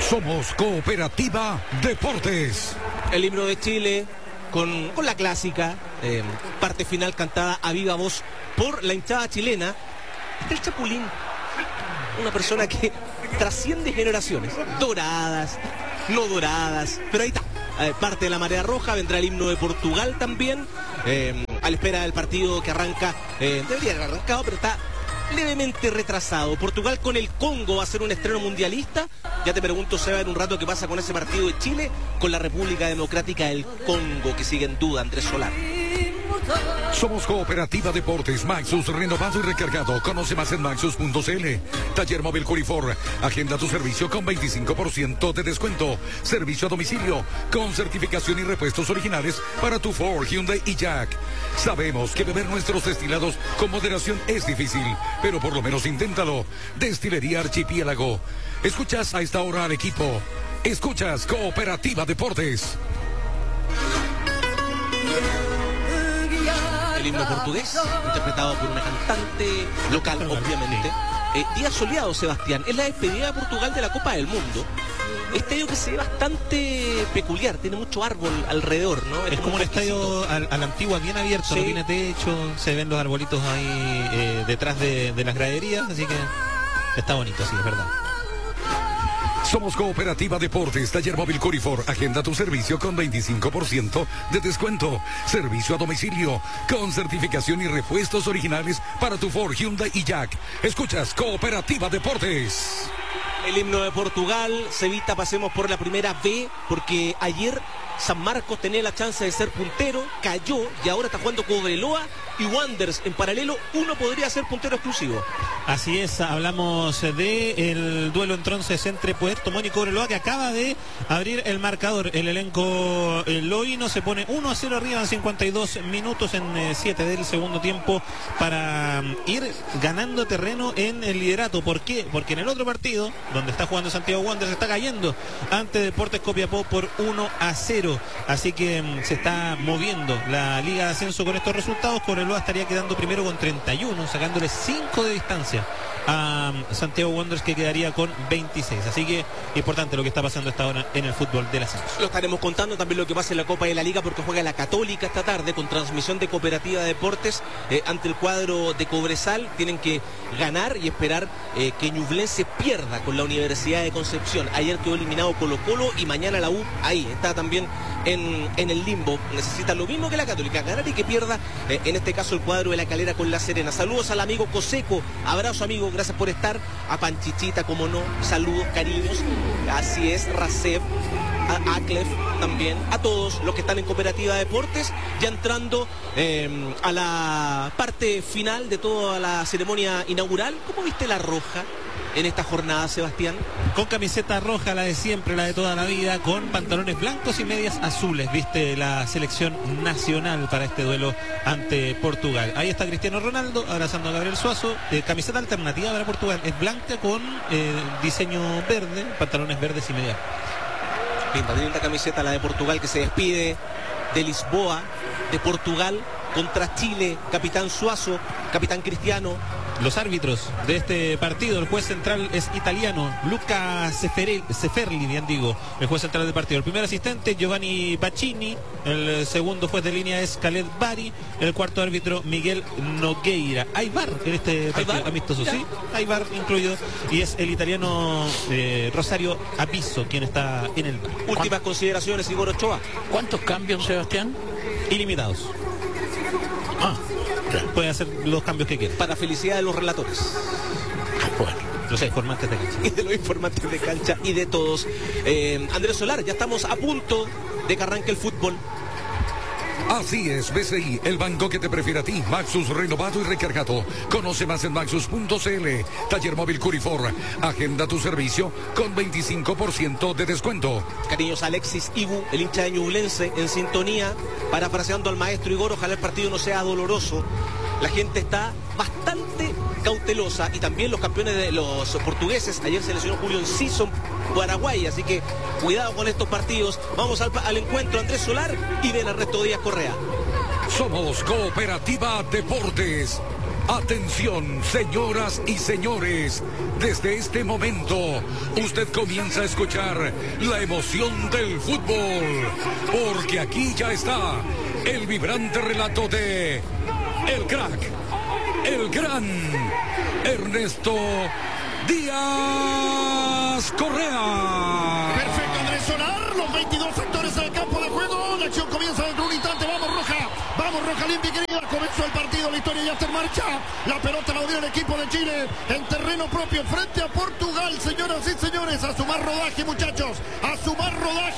Somos Cooperativa Deportes. El himno de Chile con la clásica parte final cantada a viva voz por la hinchada chilena. Está el Chapulín, una persona que trasciende generaciones, doradas, no doradas, pero ahí está. Parte de la marea roja, vendrá el himno de Portugal también, a la espera del partido que arranca, debería haber arrancado, pero está levemente retrasado. Portugal con el Congo va a ser un estreno mundialista. Ya te pregunto, Seba, en un rato qué pasa con ese partido de Chile con la República Democrática del Congo, que sigue en duda, Andrés Solar. Somos Cooperativa Deportes, Maxus renovado y recargado. Conoce más en maxus.cl. Taller Móvil Curifor. Agenda tu servicio con 25% de descuento. Servicio a domicilio con certificación y repuestos originales para tu Ford, Hyundai y Jack. Sabemos que beber nuestros destilados con moderación es difícil, pero por lo menos inténtalo. Destilería Archipiélago. Escuchas a esta hora al equipo. Escuchas Cooperativa Deportes. El himno portugués, interpretado por una cantante local, obviamente. Día soleado, Sebastián. Es la despedida de Portugal de la Copa del Mundo. Estadio que se ve bastante peculiar, tiene mucho árbol alrededor, ¿no? Es como un estadio a la antigua, bien abierto, sí. No tiene techo, se ven los arbolitos ahí detrás de las graderías, así que está bonito, sí, es verdad. Somos Cooperativa Deportes, Taller Móvil Curifor. Agenda tu servicio con 25% de descuento. Servicio a domicilio con certificación y repuestos originales para tu Ford, Hyundai y Jack. Escuchas Cooperativa Deportes. El himno de Portugal, Cevita, pasemos por la primera B, porque ayer San Marcos tenía la chance de ser puntero, cayó y ahora está jugando Cobreloa y Wanderers en paralelo. Uno podría ser puntero exclusivo. Así es, hablamos del duelo entonces entre Puerto Montt y Cobreloa, que acaba de abrir el marcador. El elenco loíno se pone 1-0 arriba en 52 minutos en 7 del segundo tiempo para ir ganando terreno en el liderato. ¿Por qué? Porque en el otro partido, donde está jugando Santiago Wanderers, está cayendo ante Deportes Copiapó por 1-0. Así que se está moviendo la Liga de Ascenso con estos resultados. Cobreloa estaría quedando primero con 31, sacándole 5 de distancia a Santiago Wanderers, que quedaría con 26. Así que importante lo que está pasando esta hora en el fútbol del ascenso. Lo estaremos contando también lo que pasa en la Copa de la Liga, porque juega la Católica esta tarde con transmisión de Cooperativa Deportes ante el cuadro de Cobresal. Tienen que ganar y esperar que Ñublense pierda con la Universidad de Concepción. Ayer quedó eliminado Colo-Colo y mañana la U ahí está también en el limbo. Necesita lo mismo que la Católica, ganar y que pierda en este caso el cuadro de La Calera con La Serena. Saludos al amigo Coseco, abrazo amigo, gracias por estar. A Panchichita, como no, saludos, cariños. Así es, Rasef, a Aklef también, a todos los que están en Cooperativa Deportes, ya entrando a la parte final de toda la ceremonia inaugural. ¿Cómo viste la roja en esta jornada, Sebastián? Con camiseta roja, la de siempre, la de toda la vida, con pantalones blancos y medias azules. Viste la selección nacional para este duelo ante Portugal. Ahí está Cristiano Ronaldo abrazando a Gabriel Suazo. Camiseta alternativa para Portugal, es blanca con diseño verde, pantalones verdes y medias. Linda camiseta la de Portugal, que se despide de Lisboa, de Portugal contra Chile. Capitán Suazo, capitán Cristiano. Los árbitros de este partido, el juez central es italiano, Luca Seferli, bien digo, el juez central del partido. El primer asistente, Giovanni Pacini. El segundo juez de línea es Khaled Bari. El cuarto árbitro, Miguel Nogueira. Hay VAR en este partido amistoso, ¿sí? Hay VAR incluido. Y es el italiano Rosario Abiso quien está en el VAR. Últimas consideraciones, Igor Ochoa. ¿Cuántos cambios, Sebastián? Ilimitados. Puede hacer los cambios que quiera. Para felicidad de los relatores. Bueno, los informantes de cancha. Y de los informantes de cancha y de todos. Andrés Solar, ya estamos a punto de que arranque el fútbol. Así es, BCI, el banco que te prefiere a ti. Maxus renovado y recargado. Conoce más en maxus.cl. Taller Móvil Curifor. Agenda tu servicio con 25% de descuento. Cariños, Alexis Ibu, el hincha de Ñublense, en sintonía, parafraseando al maestro Igor. Ojalá el partido no sea doloroso. La gente está bastante cautelosa, y también los campeones de los portugueses. Ayer se lesionó Julio Enciso, Paraguay, así que cuidado con estos partidos. Vamos al encuentro, Andrés Solar, y ven Ernesto Díaz Correa. Somos Cooperativa Deportes. Atención, señoras y señores, desde este momento usted comienza a escuchar la emoción del fútbol, porque aquí ya está el vibrante relato de el crack, el gran Ernesto Díaz Correa. Perfecto, Andrés Solar, los 22 sectores del campo de juego, la acción comienza dentro de un instante, vamos Roja limpia y querida, comenzó el partido, la historia ya está en marcha, la pelota la dio el equipo de Chile, en terreno propio, frente a Portugal, señoras y señores, a sumar rodaje muchachos, a sumar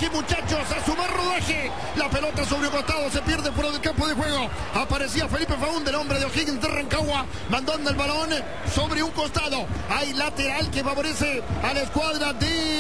rodaje, la pelota sobre un costado, se pierde fuera del campo de juego, aparecía Felipe Faúndez, el hombre de O'Higgins de Rancagua, mandando el balón sobre un costado, hay lateral que favorece a la escuadra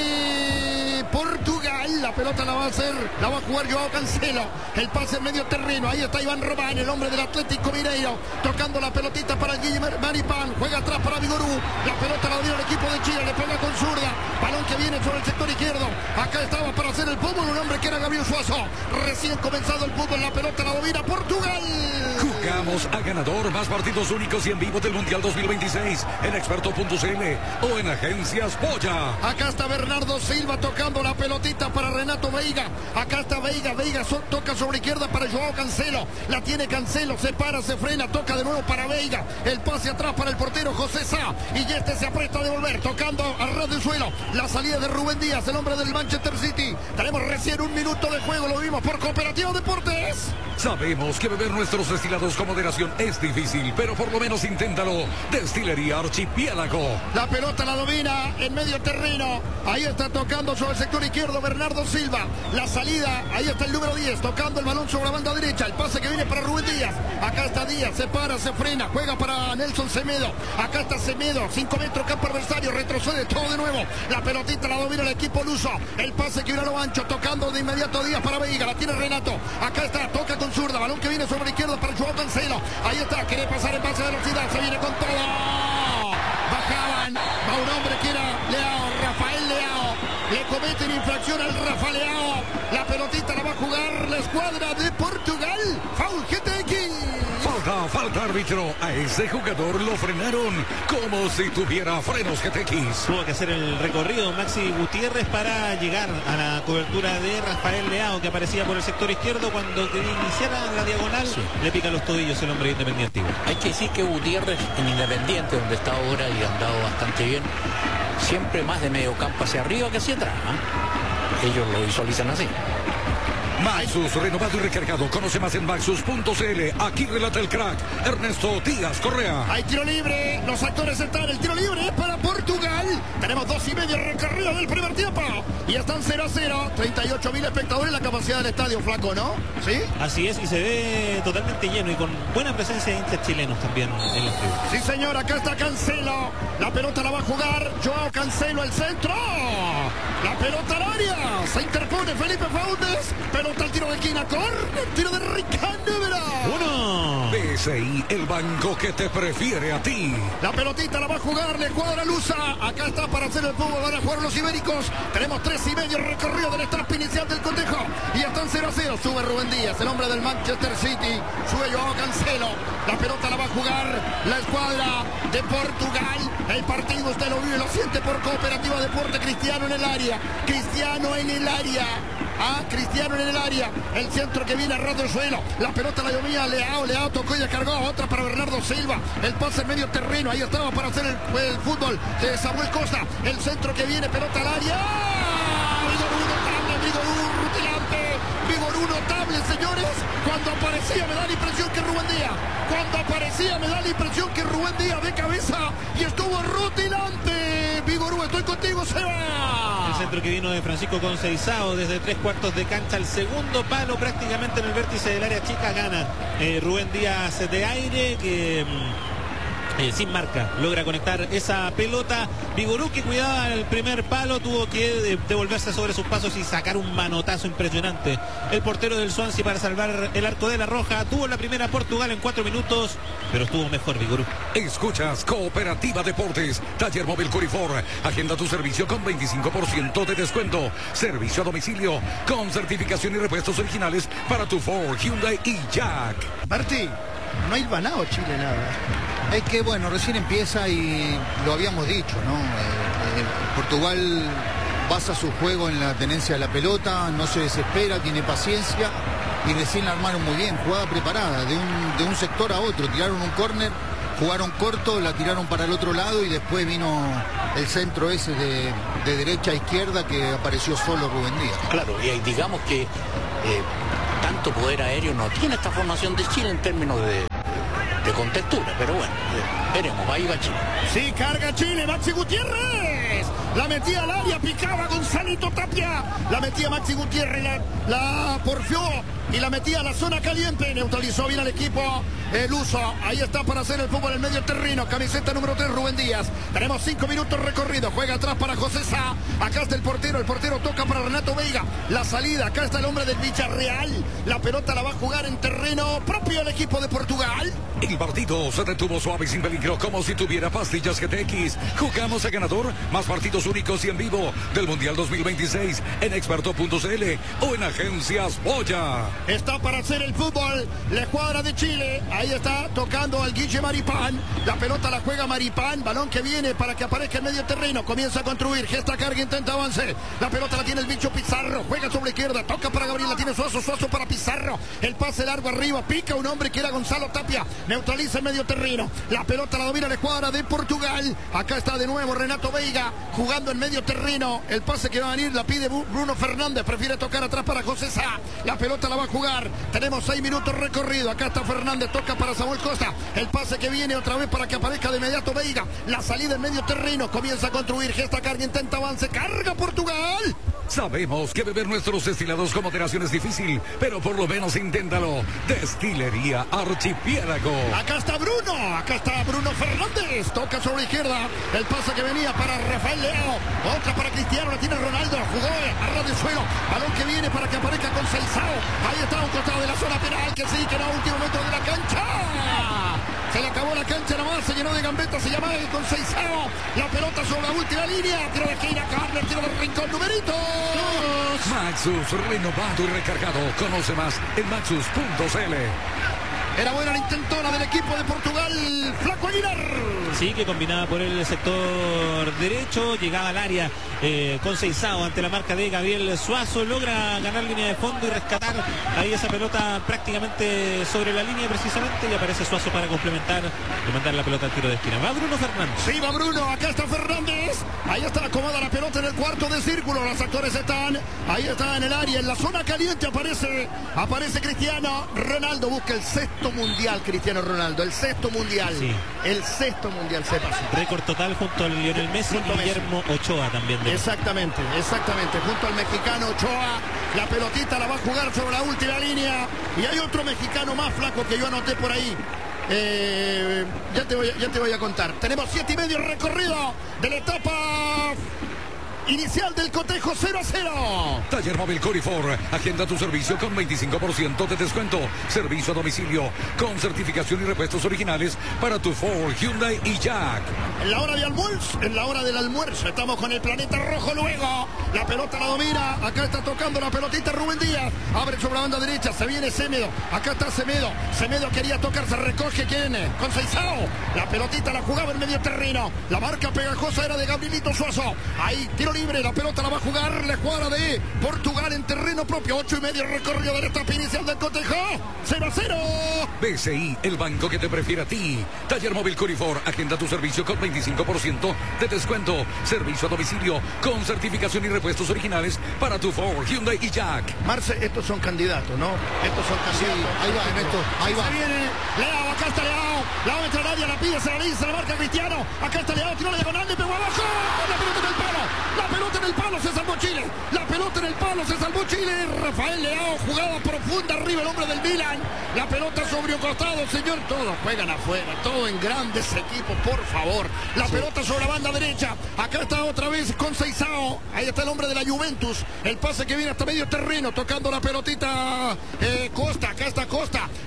de Portugal, la pelota la va a jugar Joao Cancelo, el pase en medio terreno, ahí está Iván Román, el hombre del Atlético Mineiro, tocando la pelotita para Guillermo Maripán, juega atrás para Vigorú, la pelota la dio el equipo de Chile, le pega con zurda, balón que viene sobre el sector izquierdo, acá estaba para hacer el fútbol un hombre que era Gabriel Suazo, recién comenzado el fútbol, la pelota la domina Portugal. Jugamos a ganador, más partidos únicos y en vivo del Mundial 2026 en experto.cl o en Agencias Polla. Acá está Bernardo Silva tocando la pelotita para Renato Veiga, acá está Veiga toca sobre izquierda para Joao Cancelo, la tiene Cancelo, se para, se frena, toca de nuevo para Veiga, el pase atrás para el portero José Sá, y este se apresta a devolver, tocando a ras del suelo, la salida de Rubén Díaz, el hombre del Manchester City, tenemos recién un minuto de juego, lo vimos por Cooperativa Deportes. Sabemos que beber nuestros destilados con moderación es difícil, pero por lo menos inténtalo. Destilería Archipiélago. La pelota la domina en medio terreno. Ahí está tocando sobre el sector izquierdo Bernardo Silva. La salida, ahí está el número 10, tocando el balón sobre la banda derecha. El pase que viene para Rubén Díaz. Acá está Díaz, se para, se frena, juega para Nelson Semedo. Acá está Semedo, 5 metros campo adversario, retrocede todo de nuevo. La pelotita la domina el equipo luso. El pase que viene a lo ancho, tocando de inmediato Díaz para Veiga. La tiene Renato. Acá está, toca con zurda, balón que viene sobre la izquierda para Joao Cancelo, ahí está, quiere pasar en base de velocidad, se viene con todo, bajaban, va un hombre que era Rafael Leao, le cometen infracción al Rafa Leao, la pelotita la va a jugar la escuadra de Portugal, foul GTX. Falta árbitro, a ese jugador lo frenaron como si tuviera frenos GTX. Tuvo que hacer el recorrido Maxi Gutiérrez para llegar a la cobertura de Rafael Leao, que aparecía por el sector izquierdo cuando quería iniciar la diagonal, le pica los tobillos el hombre Independiente. Hay que decir que Gutiérrez en Independiente, donde está ahora y ha andado bastante bien, siempre más de medio campo hacia arriba que hacia atrás, ¿eh? Ellos lo visualizan así. Maxus, renovado y recargado. Conoce más en maxus.cl. Aquí relata el crack Ernesto Díaz Correa. Hay tiro libre, los actores están, el tiro libre es para Portugal. Tenemos 2:30 recorrido del primer tiempo. Y están 0-0, 38.000 espectadores la capacidad del estadio, flaco, ¿no? ¿Sí? Así es, y se ve totalmente lleno y con buena presencia de hinchas chilenos también en la tribuna. Sí, señor, acá está Cancelo. La pelota la va a jugar Joao Cancelo, el centro. La pelota al área. Se interpone Felipe Faúndez. Pelota al tiro de esquina. Corner. Tiro de Ricardo Vera. ¡Uno! BCI, el banco que te prefiere a ti. La pelotita la va a jugar la escuadra lusa. Acá está para hacer el fútbol. Van a jugar los ibéricos. Tenemos 3:30 recorrido del etapa inicial del cotejo. Y están 0-0. Sube Rubén Díaz, el hombre del Manchester City. Sube Joao Cancelo. La pelota la va a jugar la escuadra de Portugal. El partido usted lo vive, lo siente por Cooperativa Deporte. Cristiano en el área. Cristiano en el área. Cristiano en el área, el centro que viene a ras del suelo, la pelota la domina Leao tocó y descargó, otra para Bernardo Silva, el pase en medio terreno, ahí estaba para hacer el fútbol de Samuel Costa, el centro que viene, pelota al área, Vigorú notable, señores, cuando aparecía me da la impresión que Rubén Díaz de cabeza y estuvo rutilante, Vigorú, estoy contigo, Seba. El centro que vino de Francisco Conceizao desde 3/4 de cancha, el segundo palo prácticamente en el vértice del área chica, gana Rubén Díaz de aire que sin marca logra conectar esa pelota. Vigorú, que cuidaba el primer palo, tuvo que devolverse sobre sus pasos y sacar un manotazo impresionante. El portero del Swansea para salvar el arco de la Roja. Tuvo la primera Portugal en 4 minutos, pero estuvo mejor Vigorú. Escuchas Cooperativa Deportes, Taller Móvil Curifor. Agenda tu servicio con 25% de descuento. Servicio a domicilio con certificación y repuestos originales para tu Ford, Hyundai y Jack. Martí, no ha hilvanado Chile nada. Es que bueno, recién empieza y lo habíamos dicho, ¿no? Portugal basa su juego en la tenencia de la pelota, no se desespera, tiene paciencia y recién la armaron muy bien, jugada preparada, de un sector a otro, tiraron un córner, jugaron corto, la tiraron para el otro lado y después vino el centro ese de derecha a izquierda que apareció solo Rubén Díaz. Claro, y digamos que tanto poder aéreo no tiene esta formación de Chile en términos de contextura, pero bueno, veremos, ahí va Chile. Sí, carga Chile, Maxi Gutiérrez. La metía al área, picaba Gonzalito Tapia. La metía Maxi Gutiérrez, la porfió y la metía a la zona caliente. Neutralizó bien al equipo luso. Ahí está para hacer el fútbol en medio terreno. Camiseta número 3, Rubén Díaz. Tenemos 5 minutos recorrido. Juega atrás para José Sá. Acá está el portero toca para Renato Veiga. La salida, acá está el hombre del Villarreal. La pelota la va a jugar en terreno propio el equipo de Portugal. El partido se detuvo suave y sin peligro, como si tuviera pastillas GTX. Jugamos a ganador, más partidos únicos y en vivo del Mundial 2026 en experto.cl o en Agencias Boya. Está para hacer el fútbol la escuadra de Chile. Ahí está tocando al Guille Maripán. La pelota la juega Maripán. Balón que viene para que aparezca en medio terreno. Comienza a construir. Gesta, carga, intenta avance. La pelota la tiene el bicho Pizarro. Juega sobre la izquierda. Toca para Gabriel. La tiene Suazo. Suazo para Pizarro. El pase largo arriba. Pica un hombre que era Gonzalo Tapia. Neutraliza en medio terreno. La pelota la domina la escuadra de Portugal. Acá está de nuevo Renato Veiga jugando en medio terreno. El pase que va a venir la pide Bruno Fernández. Prefiere tocar atrás para José Sá. La pelota la va a jugar. Tenemos 6 minutos recorrido. Acá está Fernández. Toca para Samuel Costa. El pase que viene otra vez para que aparezca de inmediato Veiga. La salida en medio terreno. Comienza a construir. Gesta, carga, intenta avance. Carga Portugal. Sabemos que beber nuestros destilados con moderación es difícil, pero por lo menos inténtalo. Destilería Archipiélago. Acá está Bruno Fernández. Toca sobre la izquierda. El pase que venía para Rafael Leao. Otra para Cristiano. La tiene Ronaldo. Jugó a ras del suelo. Balón que viene para que aparezca con Seizao. Ahí está un costado de la zona penal. Que sí, que no, último metro de la cancha. Se le acabó la cancha nomás, se llenó de gambetas, se llama con Seizao. La pelota sobre la última línea. Tiro de esquina, Carlos, tiro del rincón, numerito. Maxus, renovado y recargado. Conoce más en maxus.cl. Era buena la intentona del equipo de Portugal, Flaco Aguilar. Sí, que combinaba por el sector derecho, llegaba al área con Seizao ante la marca de Gabriel Suazo, logra ganar línea de fondo y rescatar ahí esa pelota prácticamente sobre la línea precisamente, y aparece Suazo para complementar y mandar la pelota al tiro de esquina. Va Bruno Fernández. Sí, va Bruno, acá está Fernández. Ahí está, acomoda la pelota en el cuarto de círculo. Los actores están, ahí está en el área, en la zona caliente aparece Cristiano Ronaldo. Busca el sexto mundial, Cristiano Ronaldo, el sexto mundial. Sí. El sexto mundial se pasó. Récord total junto a Lionel Messi y Guillermo Ochoa también. Exactamente. Junto al mexicano Ochoa. La pelotita la va a jugar sobre la última línea. Y hay otro mexicano más, Flaco, que yo anoté por ahí. Ya te voy a contar. Tenemos 7:30 recorrido de la etapa inicial del cotejo. 0-0. Taller Móvil Corifor. Agenda tu servicio con 25% de descuento. Servicio a domicilio con certificación y repuestos originales para tu Ford, Hyundai y Jack. En la hora del almuerzo estamos con el planeta rojo. Luego la pelota la domina. Acá está tocando la pelotita Rubén Díaz. Abre sobre la banda derecha. Se viene Semedo. Acá está Semedo. Semedo quería tocar. Se recoge. ¿Quién? Con Seizao. La pelotita la jugaba en medio terreno. La marca pegajosa era de Gabrielito Suazo. Ahí tiro libre. La pelota la va a jugar la escuadra de Portugal en terreno propio. 8:30 recorrido de la etapa inicial del cotejo. 0-0. BCI, el banco que te prefiere a ti. Taller Móvil Corifor. Agenda tu servicio con 25% de descuento. Servicio a domicilio con certificación y repuestos originales para tu Ford, Hyundai y Jack. Marce, estos son candidatos, ¿no? Estos son candidatos. Sí, ahí va, Ernesto, ahí va. Se viene Leao, acá está Leao. Leao entra al área, la pide, se la dice, la marca Cristiano. Acá está Leao, tiró la diagonal, le pegó abajo. La pelota en el palo. La pelota en el palo, se salvó Chile. La pelota en el palo, se salvó Chile. Rafael Leao, jugada profunda arriba, el hombre del Milan. La pelota sobre un costado, señor. Todos juegan afuera, todo en grandes equipos, por favor. La pelota sobre la banda derecha. Acá está otra vez con Seizao. Ahí está el hombre de la Juventus. El pase que viene hasta medio terreno, tocando la pelotita Costa. Acá está Costa.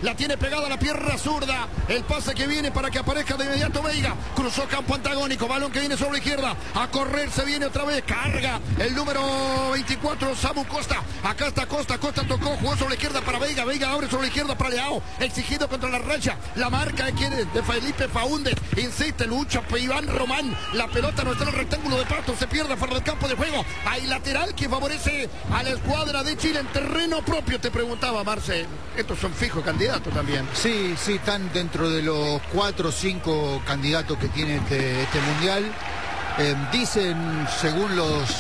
La tiene pegada a la pierna zurda. El pase que viene para que aparezca de inmediato Veiga. Cruzó campo antagónico. Balón que viene sobre la izquierda. A correr se viene otra vez. Carga el número 24, Samu Costa. Acá está Costa. Costa tocó. Jugó sobre la izquierda para Veiga. Veiga abre sobre la izquierda para Leao. Exigido contra la raya. La marca de Felipe Faúndez. Insiste, lucha Iván Román. La pelota no está en el rectángulo de Pasto. Se pierde fuera del campo de juego. Hay lateral que favorece a la escuadra de Chile en terreno propio. Te preguntaba, Marce. Estos son fijos candidatos también. Sí, están dentro de los 4 o 5 candidatos que tiene este mundial. Dicen, según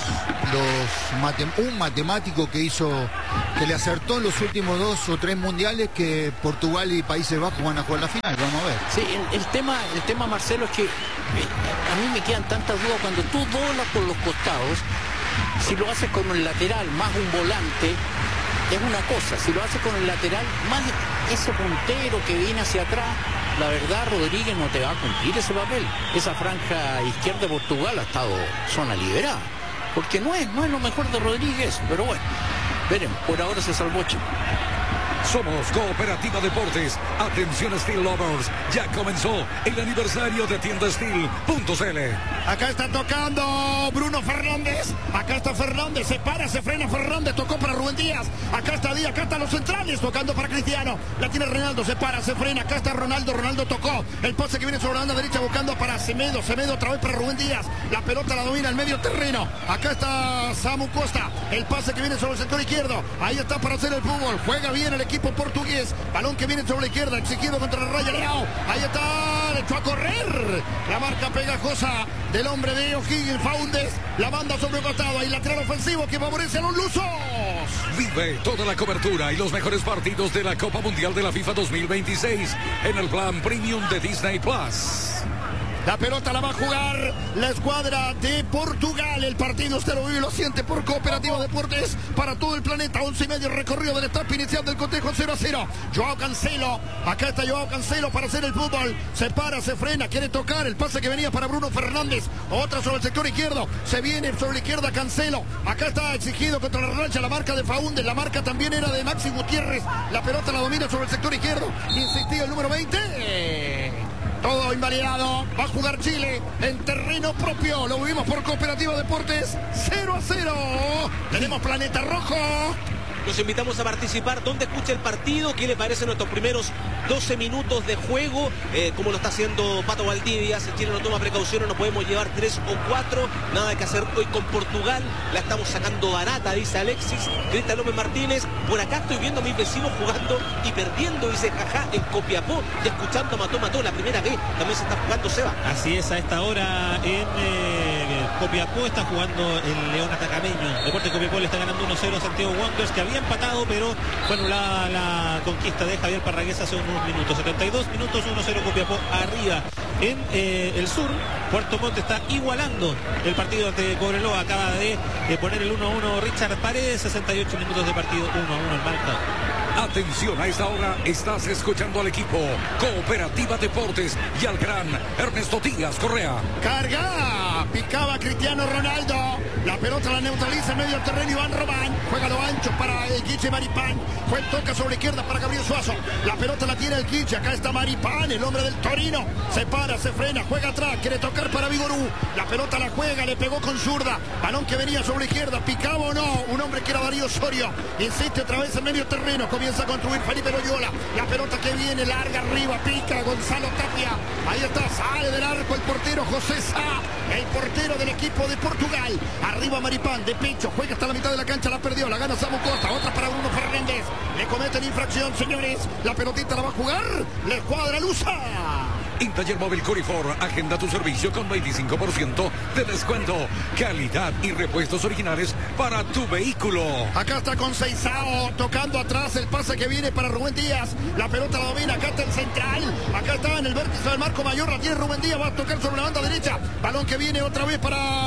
un matemático que le acertó en los últimos 2 o 3 mundiales, que Portugal y Países Bajos van a jugar la final. Vamos a ver. Sí, el tema, Marcelo, es que a mí me quedan tantas dudas cuando tú doblas por los costados. Si lo haces con el lateral más un volante, es una cosa. Si lo haces con el lateral más ese puntero que viene hacia atrás, la verdad, Rodríguez no te va a cumplir ese papel. Esa franja izquierda de Portugal ha estado zona liberada, porque no es lo mejor de Rodríguez, pero bueno, veremos. Por ahora se salvó Chile. Somos Cooperativa Deportes. Atención Steel Lovers. Ya comenzó el aniversario de tienda Steel.cl. Acá está tocando Bruno Fernández. Acá está Fernández. Se para, se frena Fernández. Tocó para Rubén Díaz. Acá está Díaz. Acá están los centrales. Tocando para Cristiano. La tiene Reinaldo. Se para, se frena. Acá está Ronaldo. Ronaldo tocó. El pase que viene sobre la banda derecha buscando para Semedo. Semedo otra vez para Rubén Díaz. La pelota la domina el medio terreno. Acá está Samu Costa. El pase que viene sobre el sector izquierdo. Ahí está para hacer el fútbol. Juega bien el equipo portugués. Balón que viene sobre la izquierda. Exigido contra la raya Leao. Ahí está. Le echó a correr. La marca pegajosa del hombre de O'Higgins, Faúndez. La banda sobre el costado. Hay lateral ofensivo que favorece a los lusos. Vive toda la cobertura y los mejores partidos de la Copa Mundial de la FIFA 2026 en el plan Premium de Disney Plus. La pelota la va a jugar la escuadra de Portugal. El partido usted lo vive y lo siente por Cooperativa Deportes para todo el planeta. 11:30 recorrido del etapa inicial del cotejo 0-0. Joao Cancelo. Acá está Joao Cancelo para hacer el fútbol. Se para, se frena, quiere tocar. El pase que venía para Bruno Fernández. Otra sobre el sector izquierdo. Se viene sobre la izquierda Cancelo. Acá está exigido contra la rancha la marca de Faúndez. La marca también era de Maxi Gutiérrez. La pelota la domina sobre el sector izquierdo. Insistía el número 20. Todo invalidado. Va a jugar Chile en terreno propio. Lo vivimos por Cooperativa Deportes. 0-0. Tenemos Planeta Rojo. Los invitamos a participar. ¿Dónde escucha el partido? ¿Qué le parecen nuestros primeros 12 minutos de juego? Como lo está haciendo Pato Valdivia. Si Chile no toma precauciones, nos podemos llevar 3 o 4. Nada que hacer hoy con Portugal. La estamos sacando barata, dice Alexis. Cristian López Martínez. Por acá estoy viendo a mis vecinos jugando y perdiendo, dice Jajá, en Copiapó. Y escuchando Mató, la primera vez. También se está jugando Seba. Así es, a esta hora en Copiapó está jugando el León Atacameño. Deportes Copiapó le está ganando 1-0 a Santiago Wanderers, que había empatado, pero fue anulada la conquista de Javier Parragués hace unos minutos. 72 minutos, 1-0 Copiapó arriba. En el sur, Puerto Montt está igualando el partido ante Cobreloa. Acaba de poner el 1-1 Richard Paredes. 68 minutos de partido, 1-1 el marcador. Atención, a esta hora estás escuchando al equipo Cooperativa Deportes y al gran Ernesto Díaz Correa. Carga, picaba Cristiano Ronaldo. La pelota la neutraliza en medio del terreno Iván Román. Juega lo ancho para el Quiche Maripán. Toca sobre la izquierda para Gabriel Suazo. La pelota la tiene el Quiche. Acá está Maripán, el hombre del Torino. Se para, se frena, juega atrás. Quiere tocar para Vigorú. La pelota la juega, le pegó con zurda. Balón que venía sobre la izquierda. ¿Picaba o no? Un hombre que era Darío Osorio. Insiste otra vez en medio terreno. Comienza a construir Felipe Loyola. La pelota que viene larga arriba. Pica Gonzalo Tapia. Ahí está, sale del arco el portero José Sá. El portero del equipo de Portugal. Arriba Maripán, de pecho. Juega hasta la mitad de la cancha. La perdió. La gana Samu Costa. Otra para Bruno Fernández. Le cometen infracción, señores. La pelotita la va a jugar la escuadra lusa. En Taller Móvil Corifor, agenda tu servicio con 25% de descuento. Calidad y repuestos originales para tu vehículo. Acá está con Seizao, tocando atrás el pase que viene para Rubén Díaz. La pelota la domina, acá está el central. Acá está en el vértice del marco mayor, la tiene Rubén Díaz, va a tocar sobre la banda derecha. Balón que viene otra vez para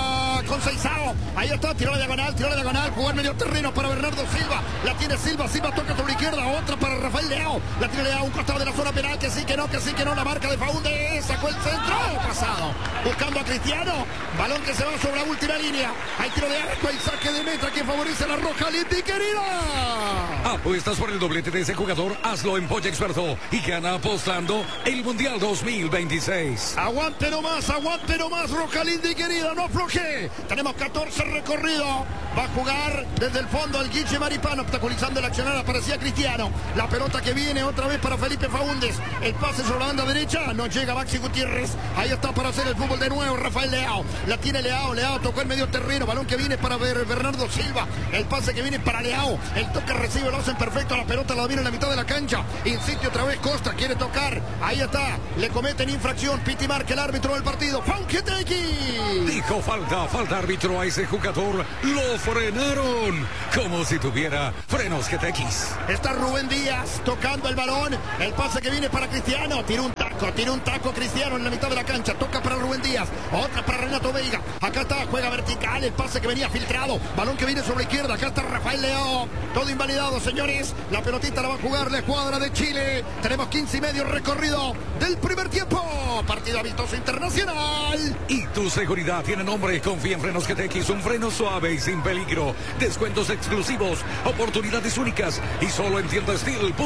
Conceizao. Ahí está, tiró la diagonal, jugar medio terreno para Bernardo Silva. La tiene Silva toca sobre la izquierda, otra para Rafael Leao. La tiene Leao, un costado de la zona penal, que sí, que no, la marca de Faúndez, sacó el centro, pasado. Buscando a Cristiano, balón que se va sobre la última línea. Hay tiro de arco, hay saque de meta que favorece a la Roja Leti, querida. Apuestas por el doblete de ese jugador, hazlo en Polla Experto y gana apostando el Mundial 2026. Aguante nomás, Roja Leti, querida, no afloje. Tenemos 14 recorrido. Va a jugar desde el fondo el Guille Maripano, obstaculizando el accionar, aparecía Cristiano. La pelota que viene otra vez para Felipe Faúndez. El pase sobre la banda derecha, no llega Maxi Gutiérrez. Ahí está para hacer el fútbol de nuevo Rafael Leao. La tiene Leao tocó el medio terreno. Balón que viene para Bernardo Silva. El pase que viene para Leao. El toque recibe, lo hacen perfecto. La pelota la viene en la mitad de la cancha. Insiste otra vez Costa, quiere tocar. Ahí está, le cometen infracción. Piti marca el árbitro del partido. Fauquetegui. Dijo falta árbitro a ese jugador. Lo frenaron como si tuviera frenos GTX. Está Rubén Díaz tocando el balón. El pase que viene para Cristiano. Tiene un taco Cristiano en la mitad de la cancha. Toca para Rubén Díaz. Otra para Renato Veiga. Acá está, juega vertical. El pase que venía filtrado. Balón que viene sobre la izquierda. Acá está Rafael Leao. Todo invalidado, señores. La pelotita la va a jugar la escuadra de Chile. Tenemos 15 y medio recorrido del primer tiempo. Partido amistoso internacional. Y tu seguridad tiene nombre. Confía en Frenos GTX. Un freno suave y sin peligro. Descuentos exclusivos. Oportunidades únicas. Y solo en tiendasteel.cl.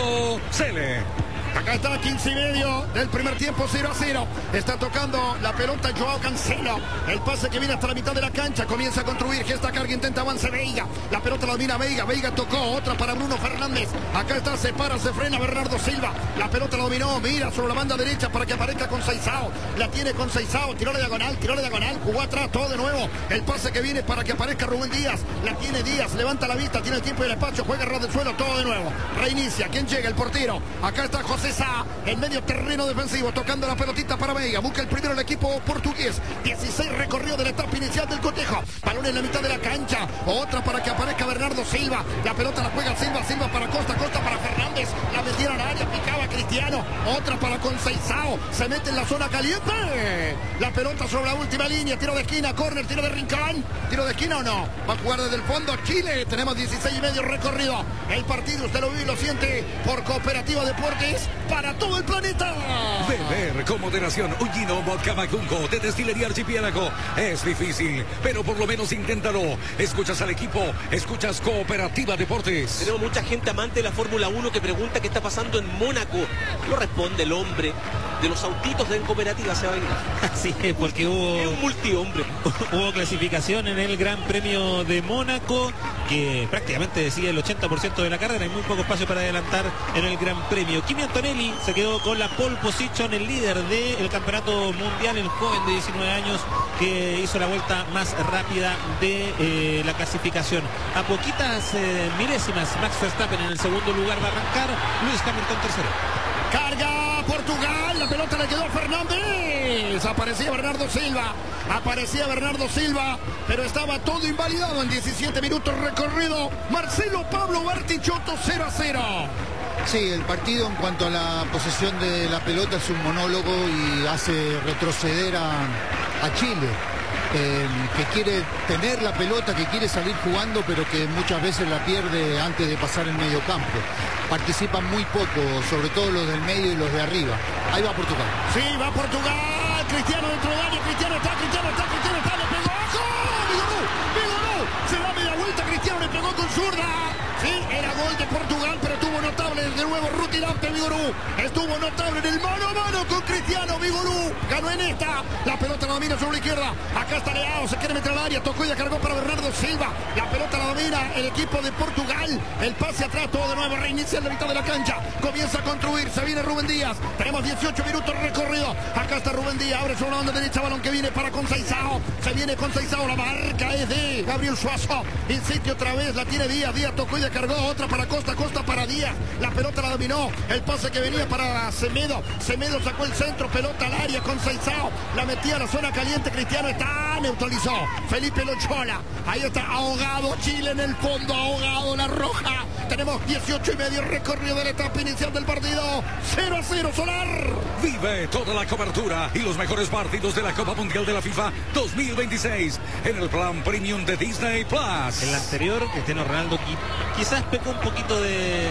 Acá está 15 y medio del primer tiempo, 0-0. Está tocando la pelota Joao Cancelo. El pase que viene hasta la mitad de la cancha. Comienza a construir. Gesta carga, intenta avance Veiga. La pelota la domina Veiga. Veiga tocó. Otra para Bruno Fernández. Acá está, se para, se frena Bernardo Silva. La pelota la dominó. Mira sobre la banda derecha para que aparezca Conceizao. La tiene Conceizao. Tiró la diagonal. Jugó atrás, todo de nuevo. El pase que viene para que aparezca Rubén Díaz. La tiene Díaz. Levanta la vista. Tiene el tiempo y el espacio. Juega ras del suelo. Todo de nuevo. Reinicia. ¿Quién llega? El portero. Acá está José Sá, en medio terreno defensivo, tocando la pelotita para Veiga. Busca el primero el equipo portugués. 16 recorrido de la etapa inicial del cotejo. Balón en la mitad de la cancha. Otra para que aparezca Bernardo Silva. La pelota la juega Silva para Costa para Fernández. La metieron al área, picaba Cristiano. Otra para Conceizao. Se mete en la zona caliente. La pelota sobre la última línea. Tiro de esquina, córner, tiro de rincón. ¿Tiro de esquina o no? Va a jugar desde el fondo Chile. Tenemos 16 y medio recorrido. El partido usted lo vive y lo siente por Cooperativa Deportes para todo el planeta. Beber con moderación un gino vodka Macunco de Destilería Archipiélago es difícil, pero por lo menos inténtalo. Escuchas al equipo, escuchas Cooperativa Deportes. Tenemos mucha gente amante de la Fórmula 1 que pregunta qué está pasando en Mónaco. No responde el hombre de los autitos de Cooperativa, se va a venir. Así es, porque Es un multihombre. hubo clasificación en el Gran Premio de Mónaco, que prácticamente decía el 80% de la carrera. Hay muy poco espacio para adelantar en el Gran Premio. Kimi Antonelli se quedó con la pole position, el líder del campeonato mundial, el joven de 19 años que hizo la vuelta más rápida de la clasificación. A poquitas milésimas, Max Verstappen en el segundo lugar va a arrancar, Lewis Hamilton tercero. Carga Portugal, la pelota le quedó a Fernández. Aparecía Bernardo Silva, pero estaba todo invalidado en 17 minutos recorrido. Marcelo Pablo Bartichotto, 0-0. Sí, el partido en cuanto a la posesión de la pelota es un monólogo y hace retroceder a Chile, que quiere tener la pelota, que quiere salir jugando, pero que muchas veces la pierde antes de pasar el medio campo. Participan muy poco, sobre todo los del medio y los de arriba. Ahí va Portugal. Sí, va Portugal. Cristiano dentro del área. Cristiano está, le pegó. ¡Ojo! ¡Vigorú! Se da media vuelta. Cristiano le pegó con zurda. Sí, era gol de Portugal, pero estuvo notable de nuevo rutilante Vigorú. Estuvo notable en el mano a mano con Cristiano. Vigorú ganó en esta. La pelota la domina sobre la izquierda. Acá está Leao, se quiere meter al área. Tocó y la cargó para Bernardo Silva. La pelota la domina el equipo de Portugal. El pase atrás, todo de nuevo. Reinicia en la mitad de la cancha. Comienza a construir. Se viene Rubén Díaz. Tenemos 18 minutos recorrido. Acá está Rubén Díaz. Abre sobre la banda derecha. Balón que viene para Conceizao. Se viene Conceizao. La marca es de Gabriel Suazo. Insiste otra vez. La tiene Díaz. Díaz tocó y la cargó. Otra para Costa. Costa para Díaz. La pelota la dominó. El pase que venía para para Semedo. Semedo sacó el centro, pelota al área con Seizao. La metía a la zona caliente. Cristiano está neutralizó. Felipe Lochola. Ahí está ahogado Chile en el fondo. Ahogado la roja. Tenemos 18 y medio recorrido de la etapa inicial del partido. 0-0 Solar. Vive toda la cobertura y los mejores partidos de la Copa Mundial de la FIFA 2026 en el plan premium de Disney Plus. El anterior, Cristiano Ronaldo quizás pecó un poquito de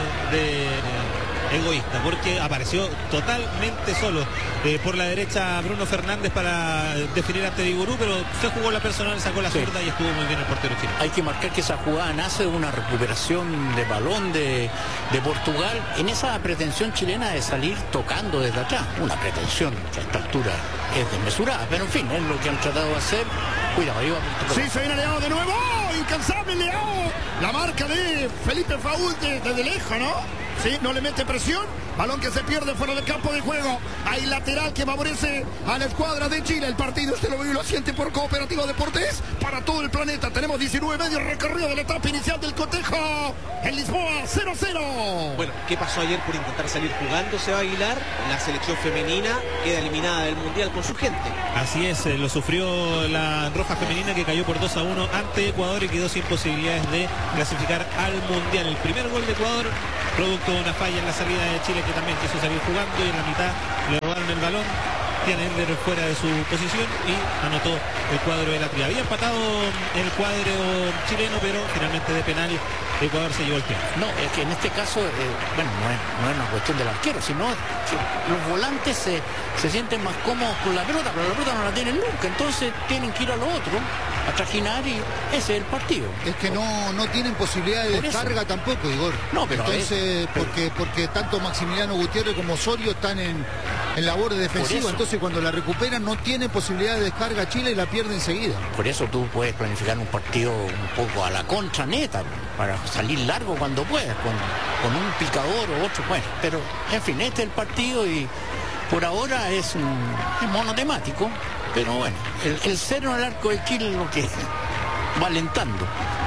egoísta, porque apareció totalmente solo por la derecha Bruno Fernández para definir ante Vigorú, pero se jugó la personal, sacó la zurda y estuvo muy bien el portero chileno. Hay que marcar que esa jugada nace de una recuperación de balón de Portugal en esa pretensión chilena de salir tocando desde atrás. Una pretensión que a esta altura es desmesurada, pero en fin, es lo que han tratado de hacer. Cuidado, ahí va Portugal. Sí, se viene Leao de nuevo. Incansable Leao. La marca de Felipe Faúl desde lejos, ¿no? Sí, no le mete presión. Balón que se pierde fuera del campo de juego. Hay lateral que favorece a la escuadra de Chile. El partido usted lo ve y lo siente por Cooperativa Deportes para todo el planeta. Tenemos 19 medio recorrido de la etapa inicial del cotejo. En Lisboa, 0-0. Bueno, ¿qué pasó ayer por intentar salir jugando Seba Aguilar? La selección femenina queda eliminada del Mundial con su gente. Así es, lo sufrió la roja femenina que cayó por 2-1 ante Ecuador y quedó sin posibilidades de clasificar al Mundial. El primer gol de Ecuador, producto de una falla en la salida de Chile, que también quiso salir jugando y en la mitad le robaron el balón. Tiene Ender fuera de su posición y anotó el cuadro de la Tría. Había empatado el cuadro chileno, pero finalmente de penal Ecuador se llevó el tiempo. No, es que en este caso, bueno, no es una cuestión del arquero, sino que los volantes se sienten más cómodos con la pelota, pero la pelota no la tienen nunca, entonces tienen que ir a lo otro, a trajinar, y ese es el partido. Es que no tienen posibilidad de descarga tampoco, Igor. No, pero entonces, porque tanto Maximiliano Gutiérrez como Osorio están en labor defensiva, entonces cuando la recuperan no tiene posibilidad de descarga Chile y la pierde enseguida. Por eso tú puedes planificar un partido un poco a la contra neta, para salir largo cuando puedas, con un picador o otro, bueno, pero en fin, este es el partido y por ahora es monotemático, pero bueno, el cero en el arco de Chile es lo que va alentando.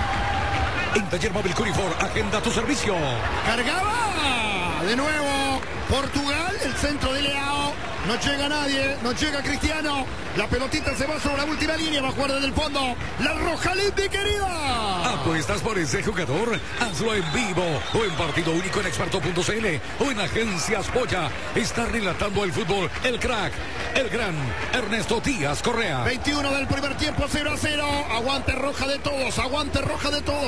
En Taller Móvil Curifor, agenda tu servicio. Cargaba de nuevo Portugal, el centro de Leao. No llega nadie, no llega Cristiano. La pelotita se va sobre la última línea, va a jugar desde el fondo. La roja Lindy, querida. ¿Apuestas por ese jugador? Hazlo en vivo o en partido único en experto.cl o en Agencias Polla. Está relatando el fútbol el crack, el gran Ernesto Díaz Correa. 21 del primer tiempo, 0-0. Aguante roja de todos, aguante roja de todos.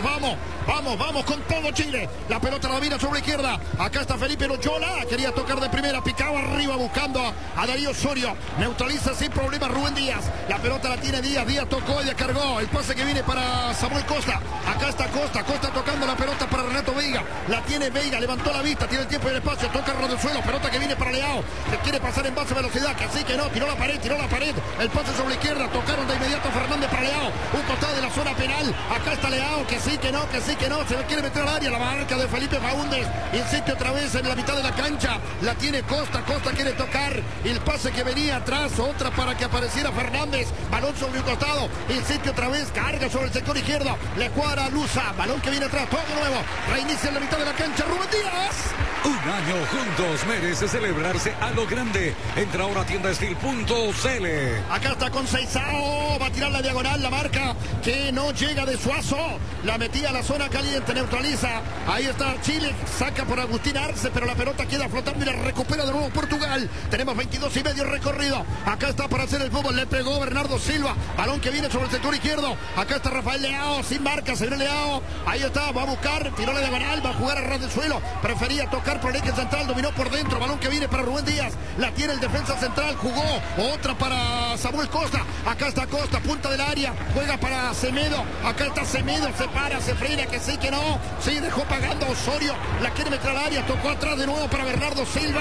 Vamos con todo Chile. La pelota la domina sobre la izquierda. Acá está Felipe Lochola. Quería tocar de primera, picaba arriba buscando a Darío Osorio. Neutraliza sin problema Rubén Díaz. La pelota la tiene Díaz. Díaz tocó y descargó. El pase que viene para Samuel Costa. Acá está Costa. Costa tocando la pelota para Renato Veiga. La tiene Veiga. Levantó la vista. Tiene el tiempo y el espacio. Toca el del suelo. Pelota que viene para Leao. Se quiere pasar en base a velocidad. Que así que no. Tiró la pared. El pase sobre la izquierda. Tocaron de inmediato a Fernández para Leao. Un costado de la zona penal. Acá está Leao. Que sí, que no. Se quiere meter al área. La marca de Felipe Faúndez. Insiste otra vez en la mitad de la cancha. La tiene Costa. Costa quiere tocar. El pase que venía atrás. Otra para que apareciera Fernández. Balón sobre un costado. Insiste otra vez. Carga sobre el sector izquierdo. Le cuadra Luza. Balón que viene atrás. Todo de nuevo. Reinicia en la mitad de la cancha. Rubén Díaz. Un año juntos merece celebrarse a lo grande. Entra ahora a tiendastil.cl. Acá está con Seizao. Va a tirar la diagonal. La marca que no llega de Suazo. La metía a la zona caliente. Neutraliza. Ahí está Chile. Saca por Agustín Arce. Pero la pelota queda flotando y la recupera de nuevo Portugal. Tenemos 22 y medio recorrido. Acá está para hacer el fútbol. Le pegó Bernardo Silva. Balón que viene sobre el sector izquierdo. Acá está Rafael Leao. Sin marca. Se viene Leao. Ahí está. Va a buscar. Tiró la diagonal. Va a jugar a ras del suelo. Prefería tocar por el eje central. Dominó por dentro. Balón que viene para Rubén Díaz. La tiene el defensa central. Jugó. Otra para Samuel Costa. Acá está Costa. Punta del área. Juega para Semedo. Acá está Semedo. Se para. Se frena. Que sí, que no. Sí, dejó pagando a Osorio. La quiere meter al área. Tocó atrás de nuevo para Bernardo Silva.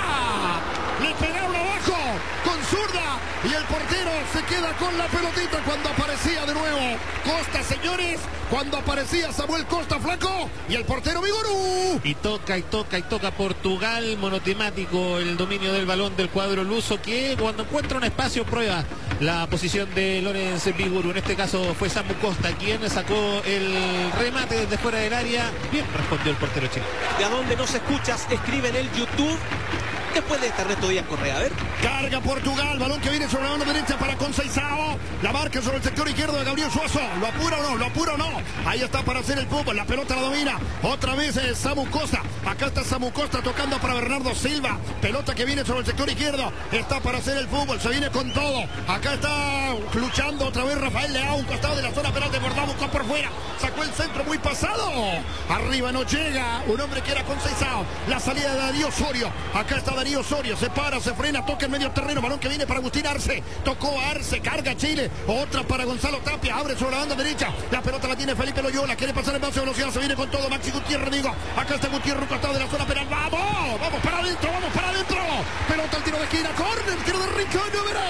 Le pegaron abajo con zurda y el portero se queda con la pelotita cuando aparecía de nuevo Costa, señores, cuando aparecía Samuel Costa, flaco, y el portero Vigorú. Y toca Portugal, monotemático el dominio del balón del cuadro luso, que cuando encuentra un espacio prueba la posición de Lorenz Vigorú. En este caso fue Samu Costa quien sacó el remate desde fuera del área. Bien respondió el portero chileno. De a dónde nos escuchas, escribe en el YouTube después de esta Ernesto Díaz Correa. A ver. Carga Portugal, balón que viene sobre la banda derecha para Conceição. La marca sobre el sector izquierdo de Gabriel Suazo. ¿Lo apura o no? ¿Lo apura o no? Ahí está para hacer el fútbol. La pelota la domina. Otra vez Samu Costa. Acá está Samu Costa tocando para Bernardo Silva. Pelota que viene sobre el sector izquierdo. Está para hacer el fútbol. Se viene con todo. Acá está luchando otra vez Rafael Leao. Un costado de la zona penal de Bordá. Buscó por fuera. Sacó el centro muy pasado. Arriba no llega. Un hombre que era Conceição. La salida de Darío Osorio. Acá está Darío Osorio. Se para, se frena, toca en medio terreno. Balón que viene para Agustín Arce. Tocó a Arce. Carga Chile. Otra para Gonzalo Tapia. Abre sobre la banda derecha. La pelota la tiene Felipe Loyola. Quiere pasar en base de velocidad. Se viene con todo. Maxi Gutiérrez, digo. Acá está Gutiérrez, un costado de la zona penal. ¡Vamos! ¡Vamos para adentro! ¡Vamos para adentro! Pelota al tiro de esquina. Córner. Tiro de Rincón. Número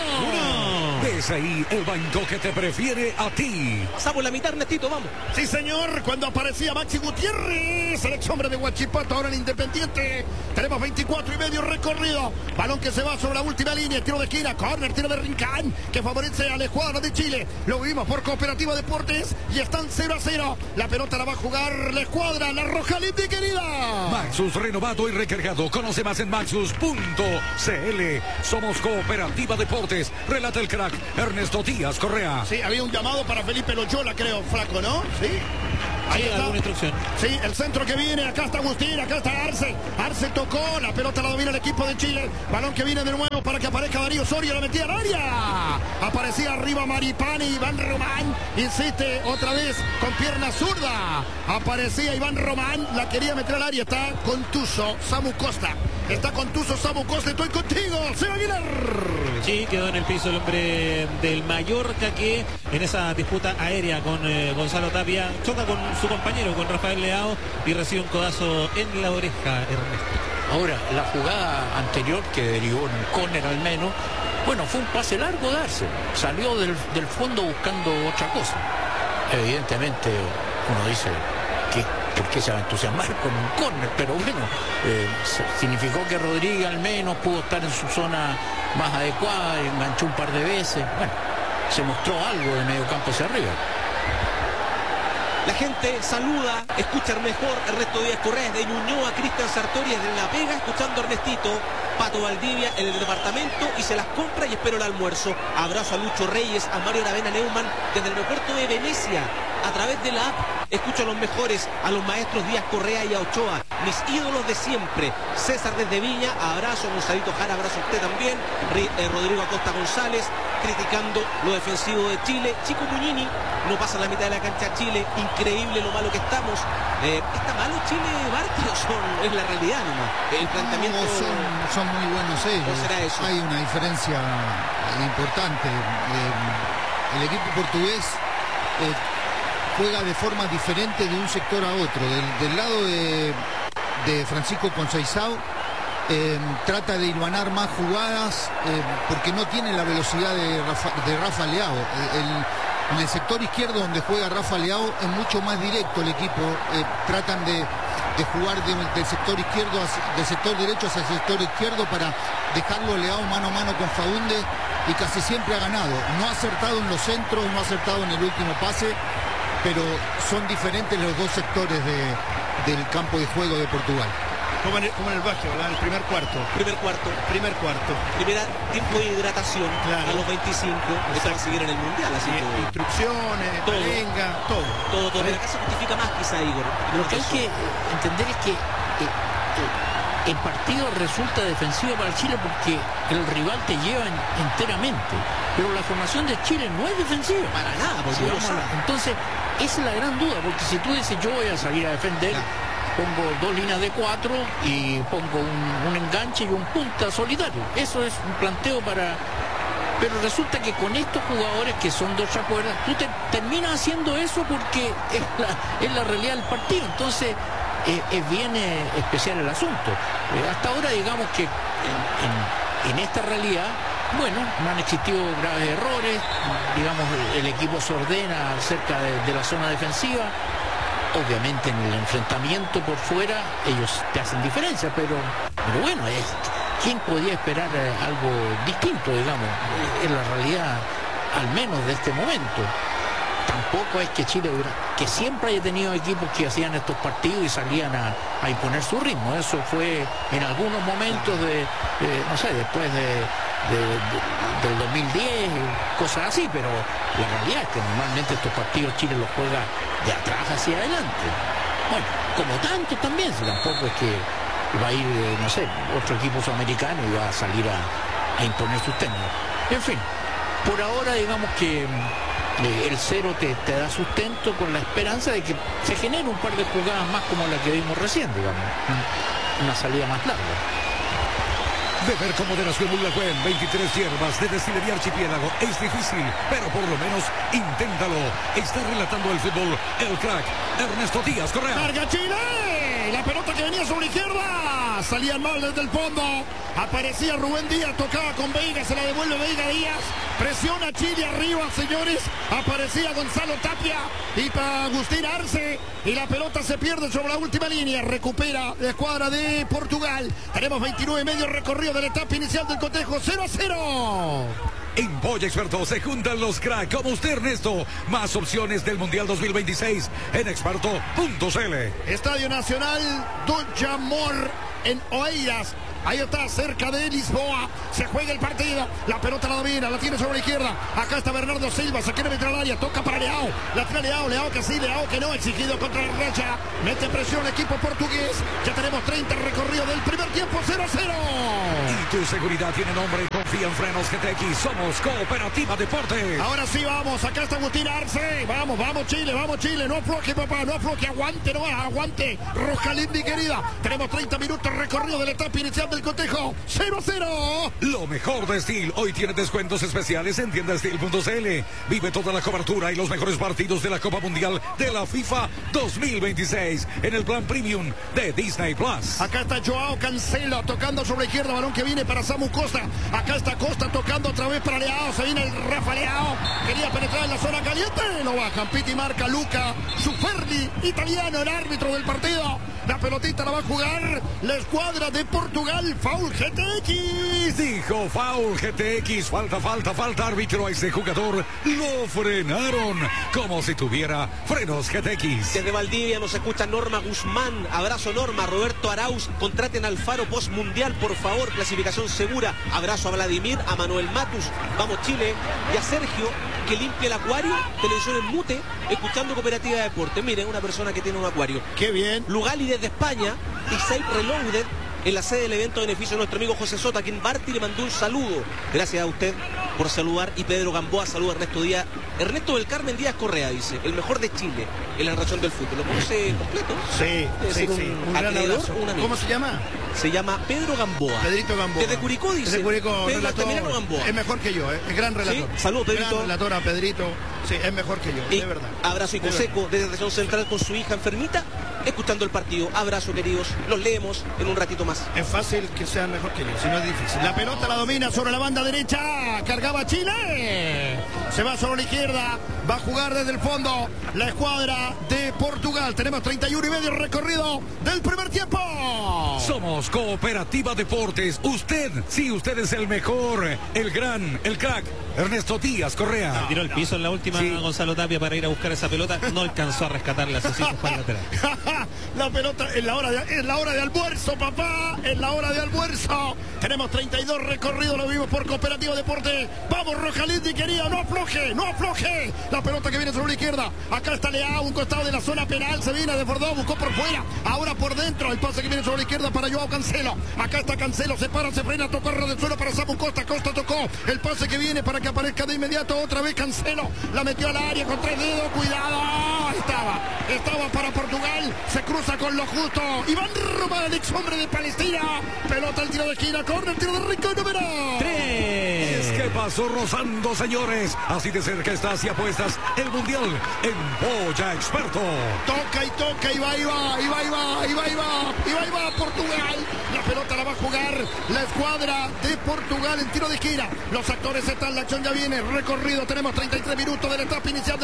1. Ves ahí el banco que te prefiere a ti. Pasamos la mitad, Ernestito, vamos. Sí, señor. Cuando aparecía Maxi Gutiérrez, el ex hombre de Huachipato, ahora en Independiente. Tenemos 24 y medio recorrido. Balón que se va sobre la última línea. Tiro de esquina. Córner. Tiro de Rincón. Que favorece a la escuadra de Chile. Lo vimos por Cooperativa Deportes. Y están 0-0. La pelota la va a jugar la escuadra. La Roja Lindy, querida. Maxus renovado y recargado. Conoce más en maxus.cl. Somos Cooperativa Deportes. Relata el crack Ernesto Díaz Correa. Sí, había un llamado para Felipe Loyola, creo, flaco, ¿no? Sí. Ahí está. ¿Alguna instrucción? Sí, el centro que viene, acá está Agustín, acá está Arce. Arce tocó, la pelota la domina el equipo de Chile. Balón que viene de nuevo para que aparezca Darío Osorio, la metía al área. Aparecía arriba Maripani, Iván Román. Insiste otra vez con pierna zurda. Aparecía Iván Román, la quería meter al área. Está contuso Samu Costa. Está contuso Samu Costa, estoy contigo, Seba Aguilar. Sí, quedó en el piso el hombre del Mallorca que en esa disputa aérea con Gonzalo Tapia choca con su compañero, con Rafael Leao, y recibe un codazo en la oreja, Ernesto. Ahora, la jugada anterior que derivó en un córner al menos, bueno, fue un pase largo de Arce. Salió del fondo buscando otra cosa. Evidentemente, uno dice que ¿por qué se va a entusiasmar con un córner? Pero bueno, significó que Rodríguez al menos pudo estar en su zona más adecuada, enganchó un par de veces. Bueno, se mostró algo de medio campo hacia arriba. La gente saluda, escucha mejor Ernesto Díaz Correa de Ñuñoa, Cristian Sartori desde La Vega, escuchando a Ernestito, Pato Valdivia en el departamento y se las compra y espero el almuerzo. Abrazo a Lucho Reyes, a Mario Aravena Neumann desde el aeropuerto de Venecia. A través de la app escucho a los mejores, a los maestros Díaz Correa y a Ochoa, mis ídolos de siempre. César desde Viña, abrazo. Gonzalito Jara, abrazo a usted también. Rodrigo Acosta González, criticando lo defensivo de Chile. Chico Muñini, no pasa la mitad de la cancha Chile, increíble lo malo que estamos. ¿Está malo Chile, Bartio? Es la realidad nomás. El planteamiento... No, son muy buenos ellos. ¿Cómo será eso? Hay una diferencia importante. El equipo portugués juega de forma diferente de un sector a otro. Del lado de Francisco Conceição, trata de hilvanar más jugadas porque no tiene la velocidad de Rafa Leao. En el sector izquierdo donde juega Rafa Leao es mucho más directo el equipo. Tratan de jugar del sector izquierdo, del sector derecho hacia el sector izquierdo para dejarlo Leao mano a mano con Faúndez, y casi siempre ha ganado. No ha acertado en los centros, no ha acertado en el último pase, pero son diferentes los dos sectores del campo de juego de Portugal. Como en el básquet, ¿verdad? El primer cuarto. Primer cuarto. Primera tiempo de hidratación, claro. A los 25. Esto va a seguir en el Mundial, así que... Instrucciones, palenga, todo. Todo. Acá se justifica más quizá, Igor. Lo que hay que entender es que el partido resulta defensivo para Chile porque el rival te lleva enteramente. Pero la formación de Chile no es defensiva. Para nada, porque entonces, esa es la gran duda, porque si tú dices yo voy a salir a defender... Claro. Pongo dos líneas de 4 y pongo un enganche y un punta solitario. Eso es un planteo para... Pero resulta que con estos jugadores que son de otra cuerda, tú terminas haciendo eso porque es la realidad del partido. Entonces es bien especial el asunto. Hasta ahora digamos que en esta realidad, bueno, no han existido graves errores. Digamos, el equipo se ordena cerca de la zona defensiva. Obviamente en el enfrentamiento por fuera ellos te hacen diferencia, pero bueno, ¿quién podía esperar algo distinto, digamos? Es la realidad, al menos de este momento. tampoco es que Chile que siempre haya tenido equipos que hacían estos partidos y salían a imponer su ritmo. Eso fue en algunos momentos no sé, después del 2010, cosas así, pero la realidad es que normalmente estos partidos Chile los juega de atrás hacia adelante. Bueno, como tanto también, si tampoco es que va a ir, no sé, otro equipo sudamericano y va a salir a imponer sus técnicos. En fin, por ahora digamos que el 0 te da sustento con la esperanza de que se genere un par de jugadas más como la que vimos recién, digamos, una salida más larga. Beber con moderación Uruguay, 23 hierbas de Destilería Archipiélago. Es difícil, pero por lo menos inténtalo. Está relatando el fútbol el crack Ernesto Díaz Correa. ¡Carga Chile! La pelota que venía sobre la izquierda. Salían mal desde el fondo. Aparecía Rubén Díaz, tocaba con Veiga, se la devuelve Veiga Díaz. Presiona Chile arriba, señores. Aparecía Gonzalo Tapia y para Agustín Arce. Y la pelota se pierde sobre la última línea. Recupera la escuadra de Portugal. Tenemos 29 medio recorrido de la etapa inicial del cotejo. 0-0. En Polla Experto se juntan los cracks como usted, Ernesto. Más opciones del Mundial 2026 en experto.cl. Estadio Nacional do Amor en Oeiras. Ahí está, cerca de Lisboa. Se juega el partido. La pelota la domina, la tiene sobre la izquierda. Acá está Bernardo Silva, se quiere meter al área. Toca para Leao. La tira Leao, Leao que sí, Leao que no. Exigido contra la racha. Mete presión el equipo portugués. Ya tenemos 30 recorridos del primer tiempo. 0-0. Y tu seguridad tiene nombre. Confía en Frenos GTX. Somos Cooperativa Deportes. Ahora sí vamos. Acá está Agustín Arce. Vamos, vamos Chile, vamos Chile. No afloje, papá, no afloje. Aguante, no aguante. Rojalín, mi querida. Tenemos 30 minutos recorrido de la etapa inicial del cotejo. 0-0. Lo mejor de Steel hoy tiene descuentos especiales en tiendasteel.cl. Vive toda la cobertura y los mejores partidos de la Copa Mundial de la FIFA 2026 en el plan premium de Disney Plus. Acá está Joao Cancelo tocando sobre la izquierda, balón que viene para Samu Costa. Acá está Costa tocando otra vez para Leao. Se viene el Rafa Leao. Quería penetrar en la zona caliente. Lo bajan. Piti marca Luca Suferli, italiano, el árbitro del partido. La pelotita la va a jugar la escuadra de Portugal. Foul GTX. Dijo foul GTX. Falta árbitro a ese jugador. Lo frenaron como si tuviera frenos GTX. Desde Valdivia nos escucha Norma Guzmán. Abrazo Norma. Roberto Arauz. Contraten al Faro Post Mundial, por favor. Clasificación segura. Abrazo a Vladimir, a Manuel Matus. Vamos Chile. Y a Sergio, que limpia el acuario. Televisión en mute, escuchando Cooperativa de Deportes. Miren, una persona que tiene un acuario. Qué bien. Lugali desde España. Y Safe Reloaded en la sede del evento de beneficio de nuestro amigo José Sota, quien Barty le mandó un saludo. Gracias a usted por saludar. Y Pedro Gamboa saluda a Ernesto Díaz. Ernesto del Carmen Díaz Correa, dice, el mejor de Chile en la narración del fútbol. ¿Lo conoce completo? Sí. Un gran abrazo. ¿Cómo se llama? Se llama Pedro Gamboa. Pedrito Gamboa. Desde Curicó, dice. Desde Curicó, Pedro relator. Altamirano Gamboa. Es mejor que yo, es gran relator. ¿Sí? Saludos, Pedrito. Gran relator a Pedrito. Sí, es mejor que yo, Y de verdad. abrazo y Coseco desde Región Central con su hija enfermita, escuchando el partido. Abrazo, queridos. Los leemos en un ratito más. Es fácil que sean mejor que yo, si no es difícil. La pelota la domina sobre la banda derecha. Cargaba Chile. Se va sobre la izquierda. Va a jugar desde el fondo la escuadra de Portugal. Tenemos 31 y medio recorrido del primer tiempo. Somos Cooperativa Deportes. Usted es el mejor, el gran, el crack, Ernesto Díaz Correa. Tiró el piso en la última, sí. Gonzalo Tapia, para ir a buscar esa pelota. No alcanzó a rescatarla, así que fue al lateral. La pelota en la hora de almuerzo, papá. En la hora de almuerzo. Tenemos 32 recorridos, lo vimos por Cooperativa Deportes. Vamos, Rojalindi, querido, no afloje. La pelota que viene sobre la izquierda. Acá está Leao, un costado de la zona penal. Se viene, desbordó, buscó por fuera. Ahora por dentro, el pase que viene sobre la izquierda para Joao Cancelo. Acá está Cancelo, se para, se frena, tocó ras del suelo para Samu Costa. Costa tocó. El pase que viene para que aparezca de inmediato otra vez Cancelo. La metió al área con 3 dedos. Cuidado. Estaba para Portugal. Se cruza con lo justo. Iván Román, el ex hombre de Palestina. Pelota al tiro de esquina. Corner, tiro de Rico, número 3. Es que pasó rozando, señores. Así de cerca está, si apuestas el Mundial en Polla Experto. Toca y va Portugal. La pelota la va a jugar la escuadra de Portugal en tiro de esquina. Los actores están, la acción ya viene. Recorrido, tenemos 33 minutos de la etapa inicial del cotejo.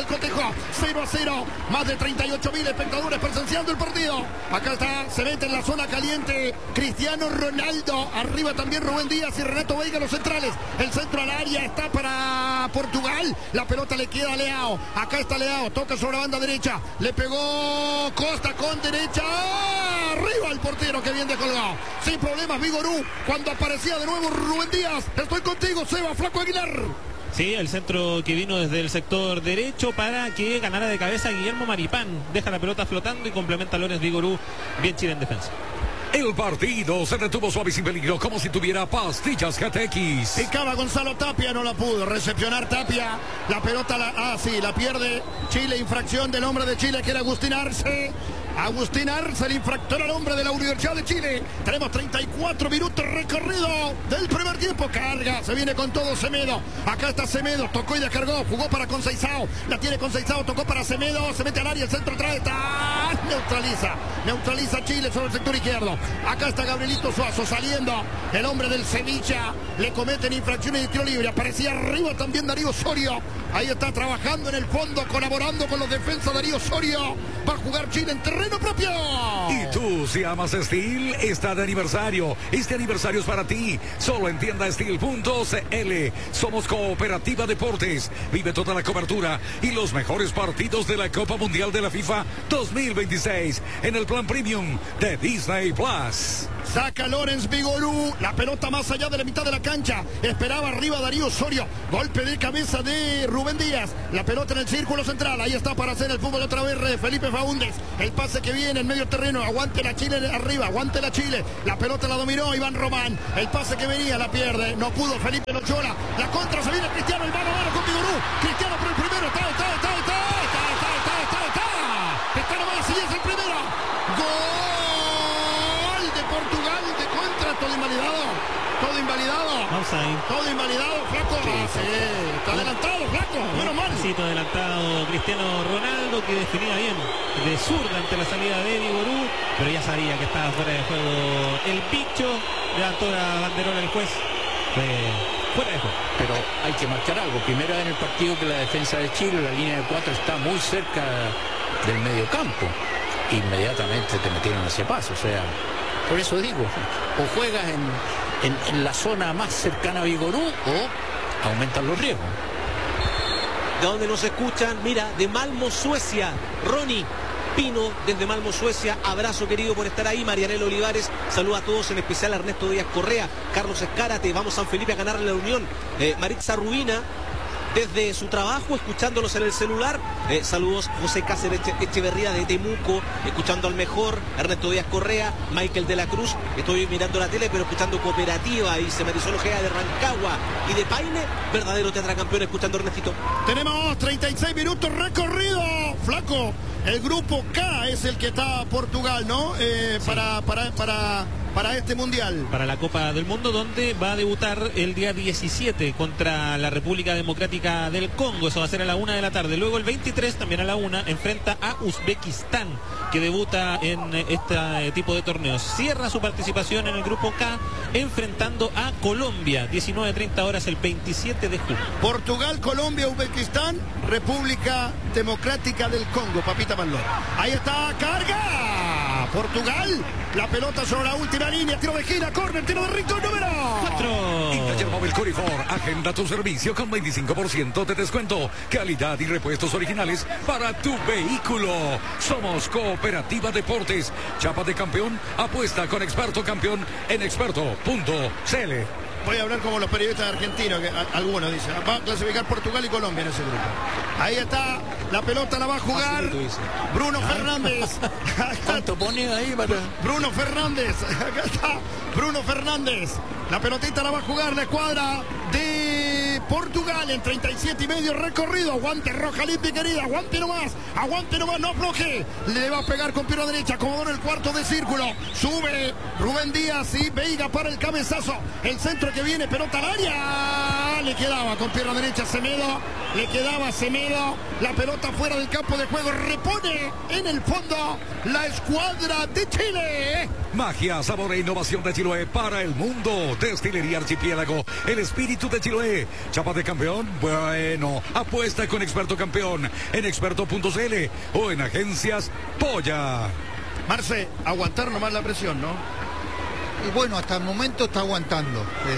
0-0. Más de 38.000 espectadores presenciando el partido. Acá está, se mete en la zona caliente Cristiano Ronaldo. Arriba también Rubén Díaz y Renato Veiga, los centrales. El centro al área está para Portugal. La pelota le queda a Leao. Acá está Leao, toca sobre la banda derecha. Le pegó Costa con derecha. Arriba el portero, que bien descolgado. Sin problemas Vigorú. Cuando aparecía de nuevo Rubén Díaz. Estoy contigo, Seba, Flaco Aguilar. Sí, el centro que vino desde el sector derecho para que ganara de cabeza Guillermo Maripán. Deja la pelota flotando y complementa a Lorenz Vigorú. Bien Chile en defensa. El partido se detuvo suave y sin peligro, como si tuviera pastillas GTX. Picaba Gonzalo Tapia, no la pudo recepcionar Tapia. La pelota, la pierde Chile. Infracción del hombre de Chile, que era Agustín Arce. Agustín Arce, el infractor al hombre de la Universidad de Chile. Tenemos 34 minutos recorrido del primer tiempo. Carga, se viene con todo Semedo. Acá está Semedo, tocó y descargó. Jugó para Conceizao. La tiene Conceizao, tocó para Semedo. Se mete al área, el centro trae. Neutraliza Chile sobre el sector izquierdo. Acá está Gabrielito Suazo saliendo. El hombre del Sevilla. Le cometen infracciones de tiro libre. Aparecía arriba también Darío Osorio. Ahí está trabajando en el fondo, colaborando con los defensas Darío Osorio. Va a jugar Chile en terreno propio. Y tú, si amas Steel, está de aniversario. Este aniversario es para ti. Solo en tienda Steel.cl. Somos Cooperativa Deportes. Vive toda la cobertura y los mejores partidos de la Copa Mundial de la FIFA 2026 en el plan premium de Disney Plus. Saca Lorenz Vigorú. La pelota más allá de la mitad de la cancha. Esperaba arriba Darío Osorio. Golpe de cabeza de Rubén Díaz. La pelota en el círculo central. Ahí está para hacer el fútbol otra vez Felipe Faúndez. El pase que viene en medio terreno. Aguante la Chile arriba. Aguante la Chile. La pelota la dominó Iván Román. El pase que venía la pierde. No pudo Felipe Loyola. La contra se viene Cristiano. El mano a mano con Vigorú. Cristiano por el primero. Está nomás. Y es el primero. Gol de Portugal. De contra. Todo invalidado. Todo invalidado, Flaco. Está adelantado, Flaco. Menos mal. Pasito adelantado Cristiano Ronaldo, que definía bien de zurda ante la salida de Vigorú, pero ya sabía que estaba fuera de juego el bicho. Levantó la banderola el juez. Fuera de juego. Pero hay que marcar algo. Primero en el partido que la defensa de Chile, la línea de 4 está muy cerca del medio campo. Inmediatamente te metieron ese paso. O sea, por eso digo, o juegas en la zona más cercana a Vigorú o aumentan los riesgos. De donde nos escuchan, mira, de Malmo, Suecia, Ronnie Pino desde Malmo, Suecia. Abrazo querido por estar ahí. Marianela Olivares, saluda a todos, en especial a Ernesto Díaz Correa, Carlos Escárate, vamos San Felipe a ganar la Unión. Maritza Rubina desde su trabajo, escuchándolos en el celular. Saludos José Cáceres Echeverría de Temuco, escuchando al mejor, Ernesto Díaz Correa, Michael de la Cruz. Estoy mirando la tele, pero escuchando Cooperativa, y se Marisol Ojea de Rancagua y de Paine, verdadero tetracampeón, escuchando a Ernestito. Tenemos 36 minutos recorrido, Flaco. El grupo K es el que está Portugal, ¿no? Sí. Para este mundial. Para la Copa del Mundo, donde va a debutar el día 17 contra la República Democrática del Congo. Eso va a ser a la 1 de la tarde. Luego el 23, también a la 1, enfrenta a Uzbekistán, que debuta en este tipo de torneos. Cierra su participación en el grupo K enfrentando a Colombia, 19:30 horas el 27 de julio. Portugal, Colombia, Uzbekistán, República Democrática del Congo, Papita Manlón. Ahí está, carga Portugal, la pelota sobre la última línea, tiro de gira, córner, tiro de rico, número 4. En Taller Móvil Corifor, agenda tu servicio con 25% de descuento, calidad y repuestos originales para tu vehículo. Somos Cooperativa Deportes, chapa de campeón, apuesta con experto campeón en experto.cl. Voy a hablar como los periodistas argentinos, que algunos dicen, va a clasificar Portugal y Colombia en ese grupo. Ahí está, la pelota la va a jugar Bruno Fernández. ¿Cuánto pone ahí para...? Bruno Fernández, acá está Bruno Fernández. La pelotita la va a jugar la escuadra de Portugal en 37,5 recorrido. Aguante Roja Limpia, querida, aguante nomás, no afloje. Le va a pegar con pierna derecha, acomodó en el cuarto de círculo. Sube Rubén Díaz y Veiga para el cabezazo. El centro que viene, pelota al área. le quedaba con pierna derecha Semedo, le quedaba Semedo, la pelota fuera del campo de juego, repone en el fondo la escuadra de Chile. Magia, sabor e innovación de Chiloé para el mundo. Destilería Archipiélago, el espíritu de Chiloé. ¿Chapa de campeón? Bueno, apuesta con Experto Campeón en experto.cl o en agencias Polla. Marce, aguantar nomás la presión, ¿no? Y bueno, hasta el momento está aguantando.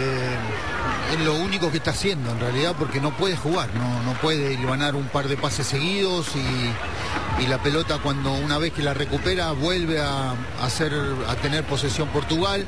Es lo único que está haciendo en realidad, porque no puede jugar, no puede hilvanar un par de pases seguidos y la pelota, cuando una vez que la recupera, vuelve a tener posesión Portugal.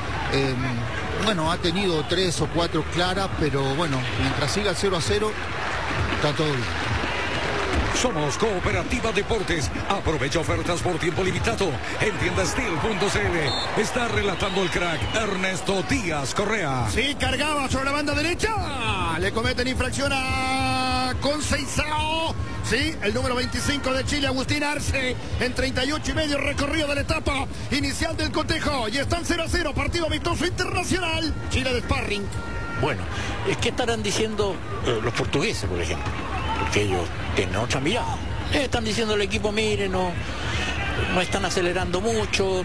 Bueno, ha tenido 3 o 4 claras, pero bueno, mientras siga 0-0 está todo bien. Somos Cooperativa Deportes. Aprovecha ofertas por tiempo limitado en tiendastil.cl. Está relatando el crack Ernesto Díaz Correa. Sí, cargaba sobre la banda derecha. Le cometen infracción a Conceição. Sí, el número 25 de Chile, Agustín Arce, en 38,5 recorrido de la etapa inicial del cotejo. Y están 0-0, partido amistoso internacional. Chile de sparring. Bueno, ¿qué estarán diciendo los portugueses, por ejemplo? Porque ellos tienen otra mirada. Están diciendo al equipo, mire, no están acelerando mucho,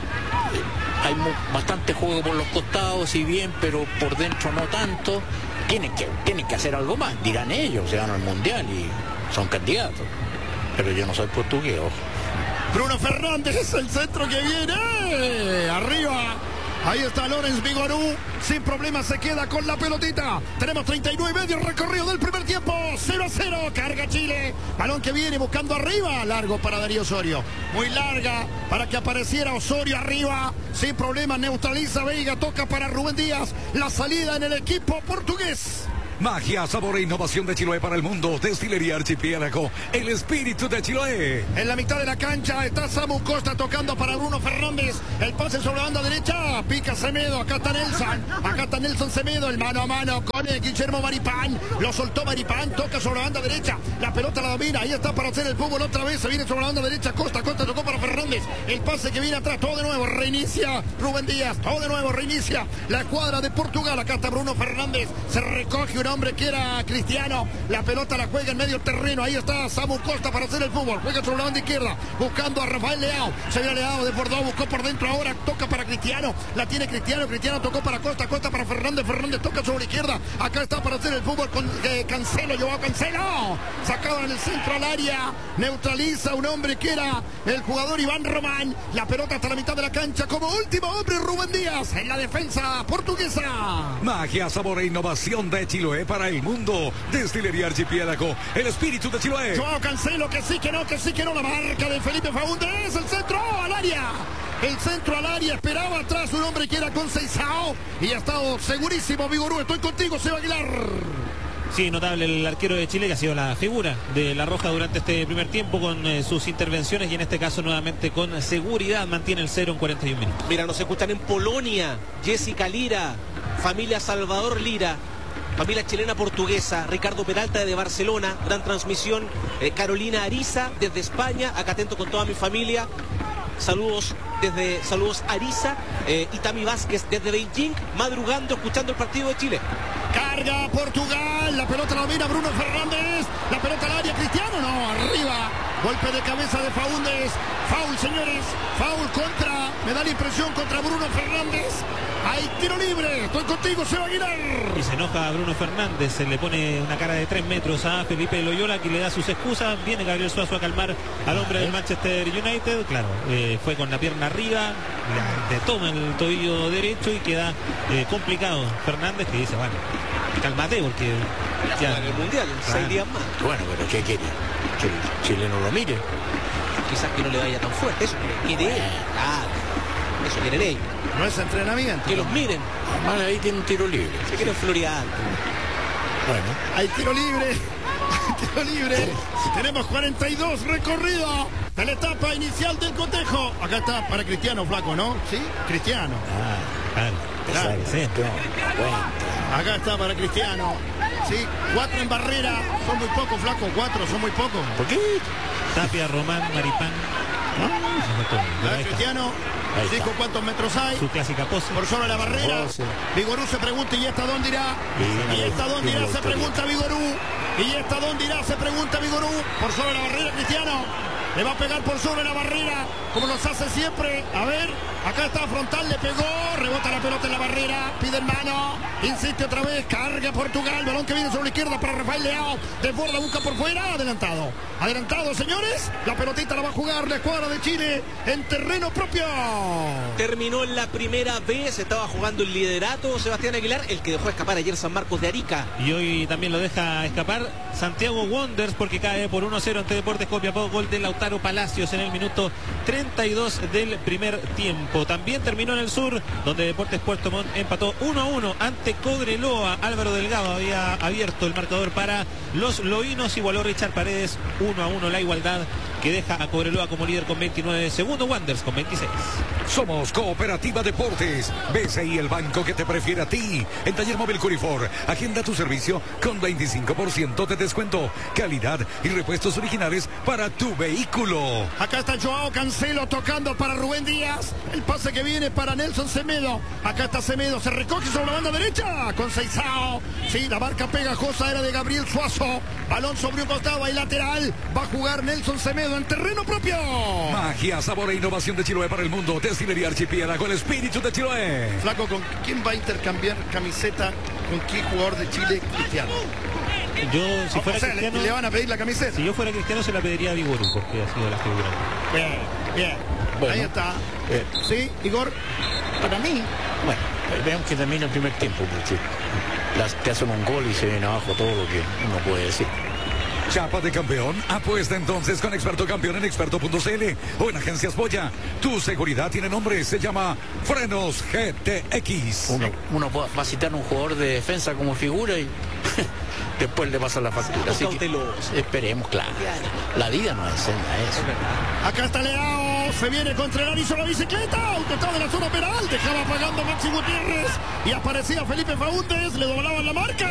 hay bastante juego por los costados, si bien, pero por dentro no tanto. Tienen que hacer algo más, dirán ellos, se van al Mundial y son candidatos. Pero yo no soy portugués, ojo. Bruno Fernández, el centro que viene, arriba. Ahí está Lorenz Vigorú, sin problema se queda con la pelotita. Tenemos 39,5 recorrido del primer tiempo, 0-0, carga Chile. Balón que viene buscando arriba, largo para Darío Osorio. Muy larga para que apareciera Osorio arriba, sin problema neutraliza Veiga, toca para Rubén Díaz. La salida en el equipo portugués. Magia, sabor e innovación de Chiloé para el mundo. Destilería Archipiélago, el espíritu de Chiloé. En la mitad de la cancha está Samu Costa tocando para Bruno Fernández. El pase sobre la banda derecha. Pica Semedo. Acá está Nelson. Acá está Nelson Semedo. El mano a mano con Guillermo Maripán. Lo soltó Maripán. Toca sobre la banda derecha. La pelota la domina. Ahí está para hacer el fútbol otra vez. Se viene sobre la banda derecha. Costa tocó para Fernández. El pase que viene atrás. Todo de nuevo. Reinicia Rubén Díaz. Todo de nuevo. Reinicia la escuadra de Portugal. Acá está Bruno Fernández. Se recoge un hombre que era Cristiano, la pelota la juega en medio terreno, ahí está Samu Costa para hacer el fútbol, juega sobre la banda izquierda, buscando a Rafael Leao, se viene Leao de Bordeaux, buscó por dentro, ahora toca para Cristiano, la tiene Cristiano tocó para Costa para Fernández toca sobre la izquierda, acá está para hacer el fútbol con Cancelo, Joao Cancelo, sacado en el centro al área, neutraliza un hombre que era el jugador Iván Román, la pelota hasta la mitad de la cancha, como último hombre Rubén Díaz, en la defensa portuguesa. Magia, sabor e innovación de Chiloé para el mundo. Destilería Archipiélago, el espíritu de Chiloé. Joao Cancelo, que sí que no, la marca de Felipe Faúndez, el centro al área. El centro al área, esperaba atrás un hombre que era Conceição y ha estado segurísimo Vigorú. Estoy contigo, Seba Aguilar. Sí, notable el arquero de Chile, que ha sido la figura de La Roja durante este primer tiempo con sus intervenciones y en este caso nuevamente con seguridad mantiene el 0 en 41 minutos. Mira, nos escuchan en Polonia, Jessica Lira, familia Salvador Lira, familia chilena portuguesa, Ricardo Peralta de Barcelona, gran transmisión, Carolina Ariza desde España, acá atento con toda mi familia. Saludos Ariza, y Tami Vázquez desde Beijing, madrugando, escuchando el partido de Chile. Carga Portugal, la pelota la domina Bruno Fernández, la pelota al área, Cristiano, no, arriba, golpe de cabeza de Faúndez, foul señores, foul me da la impresión contra Bruno Fernández, hay tiro libre, estoy contigo, Seba Aguilar. Y se enoja a Bruno Fernández, se le pone una cara de 3 metros a Felipe Loyola, que le da sus excusas, viene Gabriel Suazo a calmar al hombre del Manchester United, claro, fue con la pierna arriba, le toma el tobillo derecho y queda complicado Fernández, que dice, bueno, cálmate porque ya en el Mundial, en 6 días más. Bueno, pero ¿qué quiere? Que el chileno lo mire. Quizás que no le vaya tan fuerte, eso quiere él. Claro, eso quieren ellos. No es entrenamiento. Que los miren. Además, ahí tiene un tiro libre. Se quieren florear. Bueno, hay tiro libre. Tiro libre. Tenemos 42 recorridos de la etapa inicial del cotejo. Acá está para Cristiano, flaco, ¿no? Sí, Cristiano. Claro, sí. Acá está para Cristiano. Sí, 4 en barrera. Son muy pocos, flaco. 4 son muy pocos. ¿Por qué? Tapia, Román, Maripán. A ver, Cristiano dijo cuántos metros hay. Su clásica pose. Por sobre la barrera. Vigorú se pregunta, ¿y esta dónde irá? ¿Y esta dónde irá? Se pregunta Vigorú. ¿Y esta dónde irá? Se pregunta Vigorú. Por sobre la barrera, Cristiano. Le va a pegar por sobre la barrera, como los hace siempre. A ver, acá está frontal, le pegó, rebota la pelota en la barrera, pide en mano, insiste otra vez, carga Portugal, balón que viene sobre la izquierda para Rafael Leao, desborda, busca por fuera, adelantado. Adelantado, señores, la pelotita la va a jugar la escuadra de Chile en terreno propio. Terminó en la primera vez, estaba jugando el liderato Sebastián Aguilar, el que dejó escapar ayer San Marcos de Arica. Y hoy también lo deja escapar Santiago Wanderers porque cae por 1-0 ante Deportes Copiapó, gol de Lautaro Palacios en el minuto 32 del primer tiempo. También terminó en el sur, donde Deportes Puerto Montt empató 1-1 ante Cobreloa. Álvaro Delgado había abierto el marcador para los loínos, igualó Richard Paredes 1-1 la igualdad que deja a Cobreloa como líder con 29, segundo Wanderers con 26. Somos Cooperativa Deportes, BCI, el banco que te prefiere a ti. En Taller Móvil Curifor, agenda tu servicio con 25% de descuento, calidad y repuestos originales para tu vehículo. Acá está Joao Cancelo tocando para Rubén Díaz, el pase que viene para Nelson Semedo. Acá está Semedo, se recoge sobre la banda derecha con Seizao. Sí, la marca pegajosa era de Gabriel Suazo. Balón sobre un costado y lateral. Va a jugar Nelson Semedo en terreno propio. Magia, sabor e innovación de Chiloé para el mundo. Destilería Archipiélago, el espíritu de Chiloé. Flaco, ¿con quién va a intercambiar camiseta? ¿Con qué jugador de Chile? Cristiano. Yo, si fuera o sea, Cristiano, le van a pedir la camiseta. Si yo fuera Cristiano, se la pediría a Vigorú, porque ha sido la figura. Bien, bien. Bueno, ahí está. Sí, Igor. para mí, bueno, veamos que termina el primer tiempo, porque te hacen un gol y se ven abajo todo lo que uno puede decir. Chapa de campeón, apuesta entonces con Experto Campeón en experto.cl o en Agencias Boya. Tu seguridad tiene nombre, se llama Frenos GTX. Uno va a citar a un jugador de defensa como figura y después le pasa la factura. Así que esperemos, claro. La vida no enseña eso. Acá está Leao, se viene contra el hizo la bicicleta, autostado de la zona penal, dejaba pagando Maxi Gutiérrez y aparecía Felipe Faúndez, le doblaban la marca.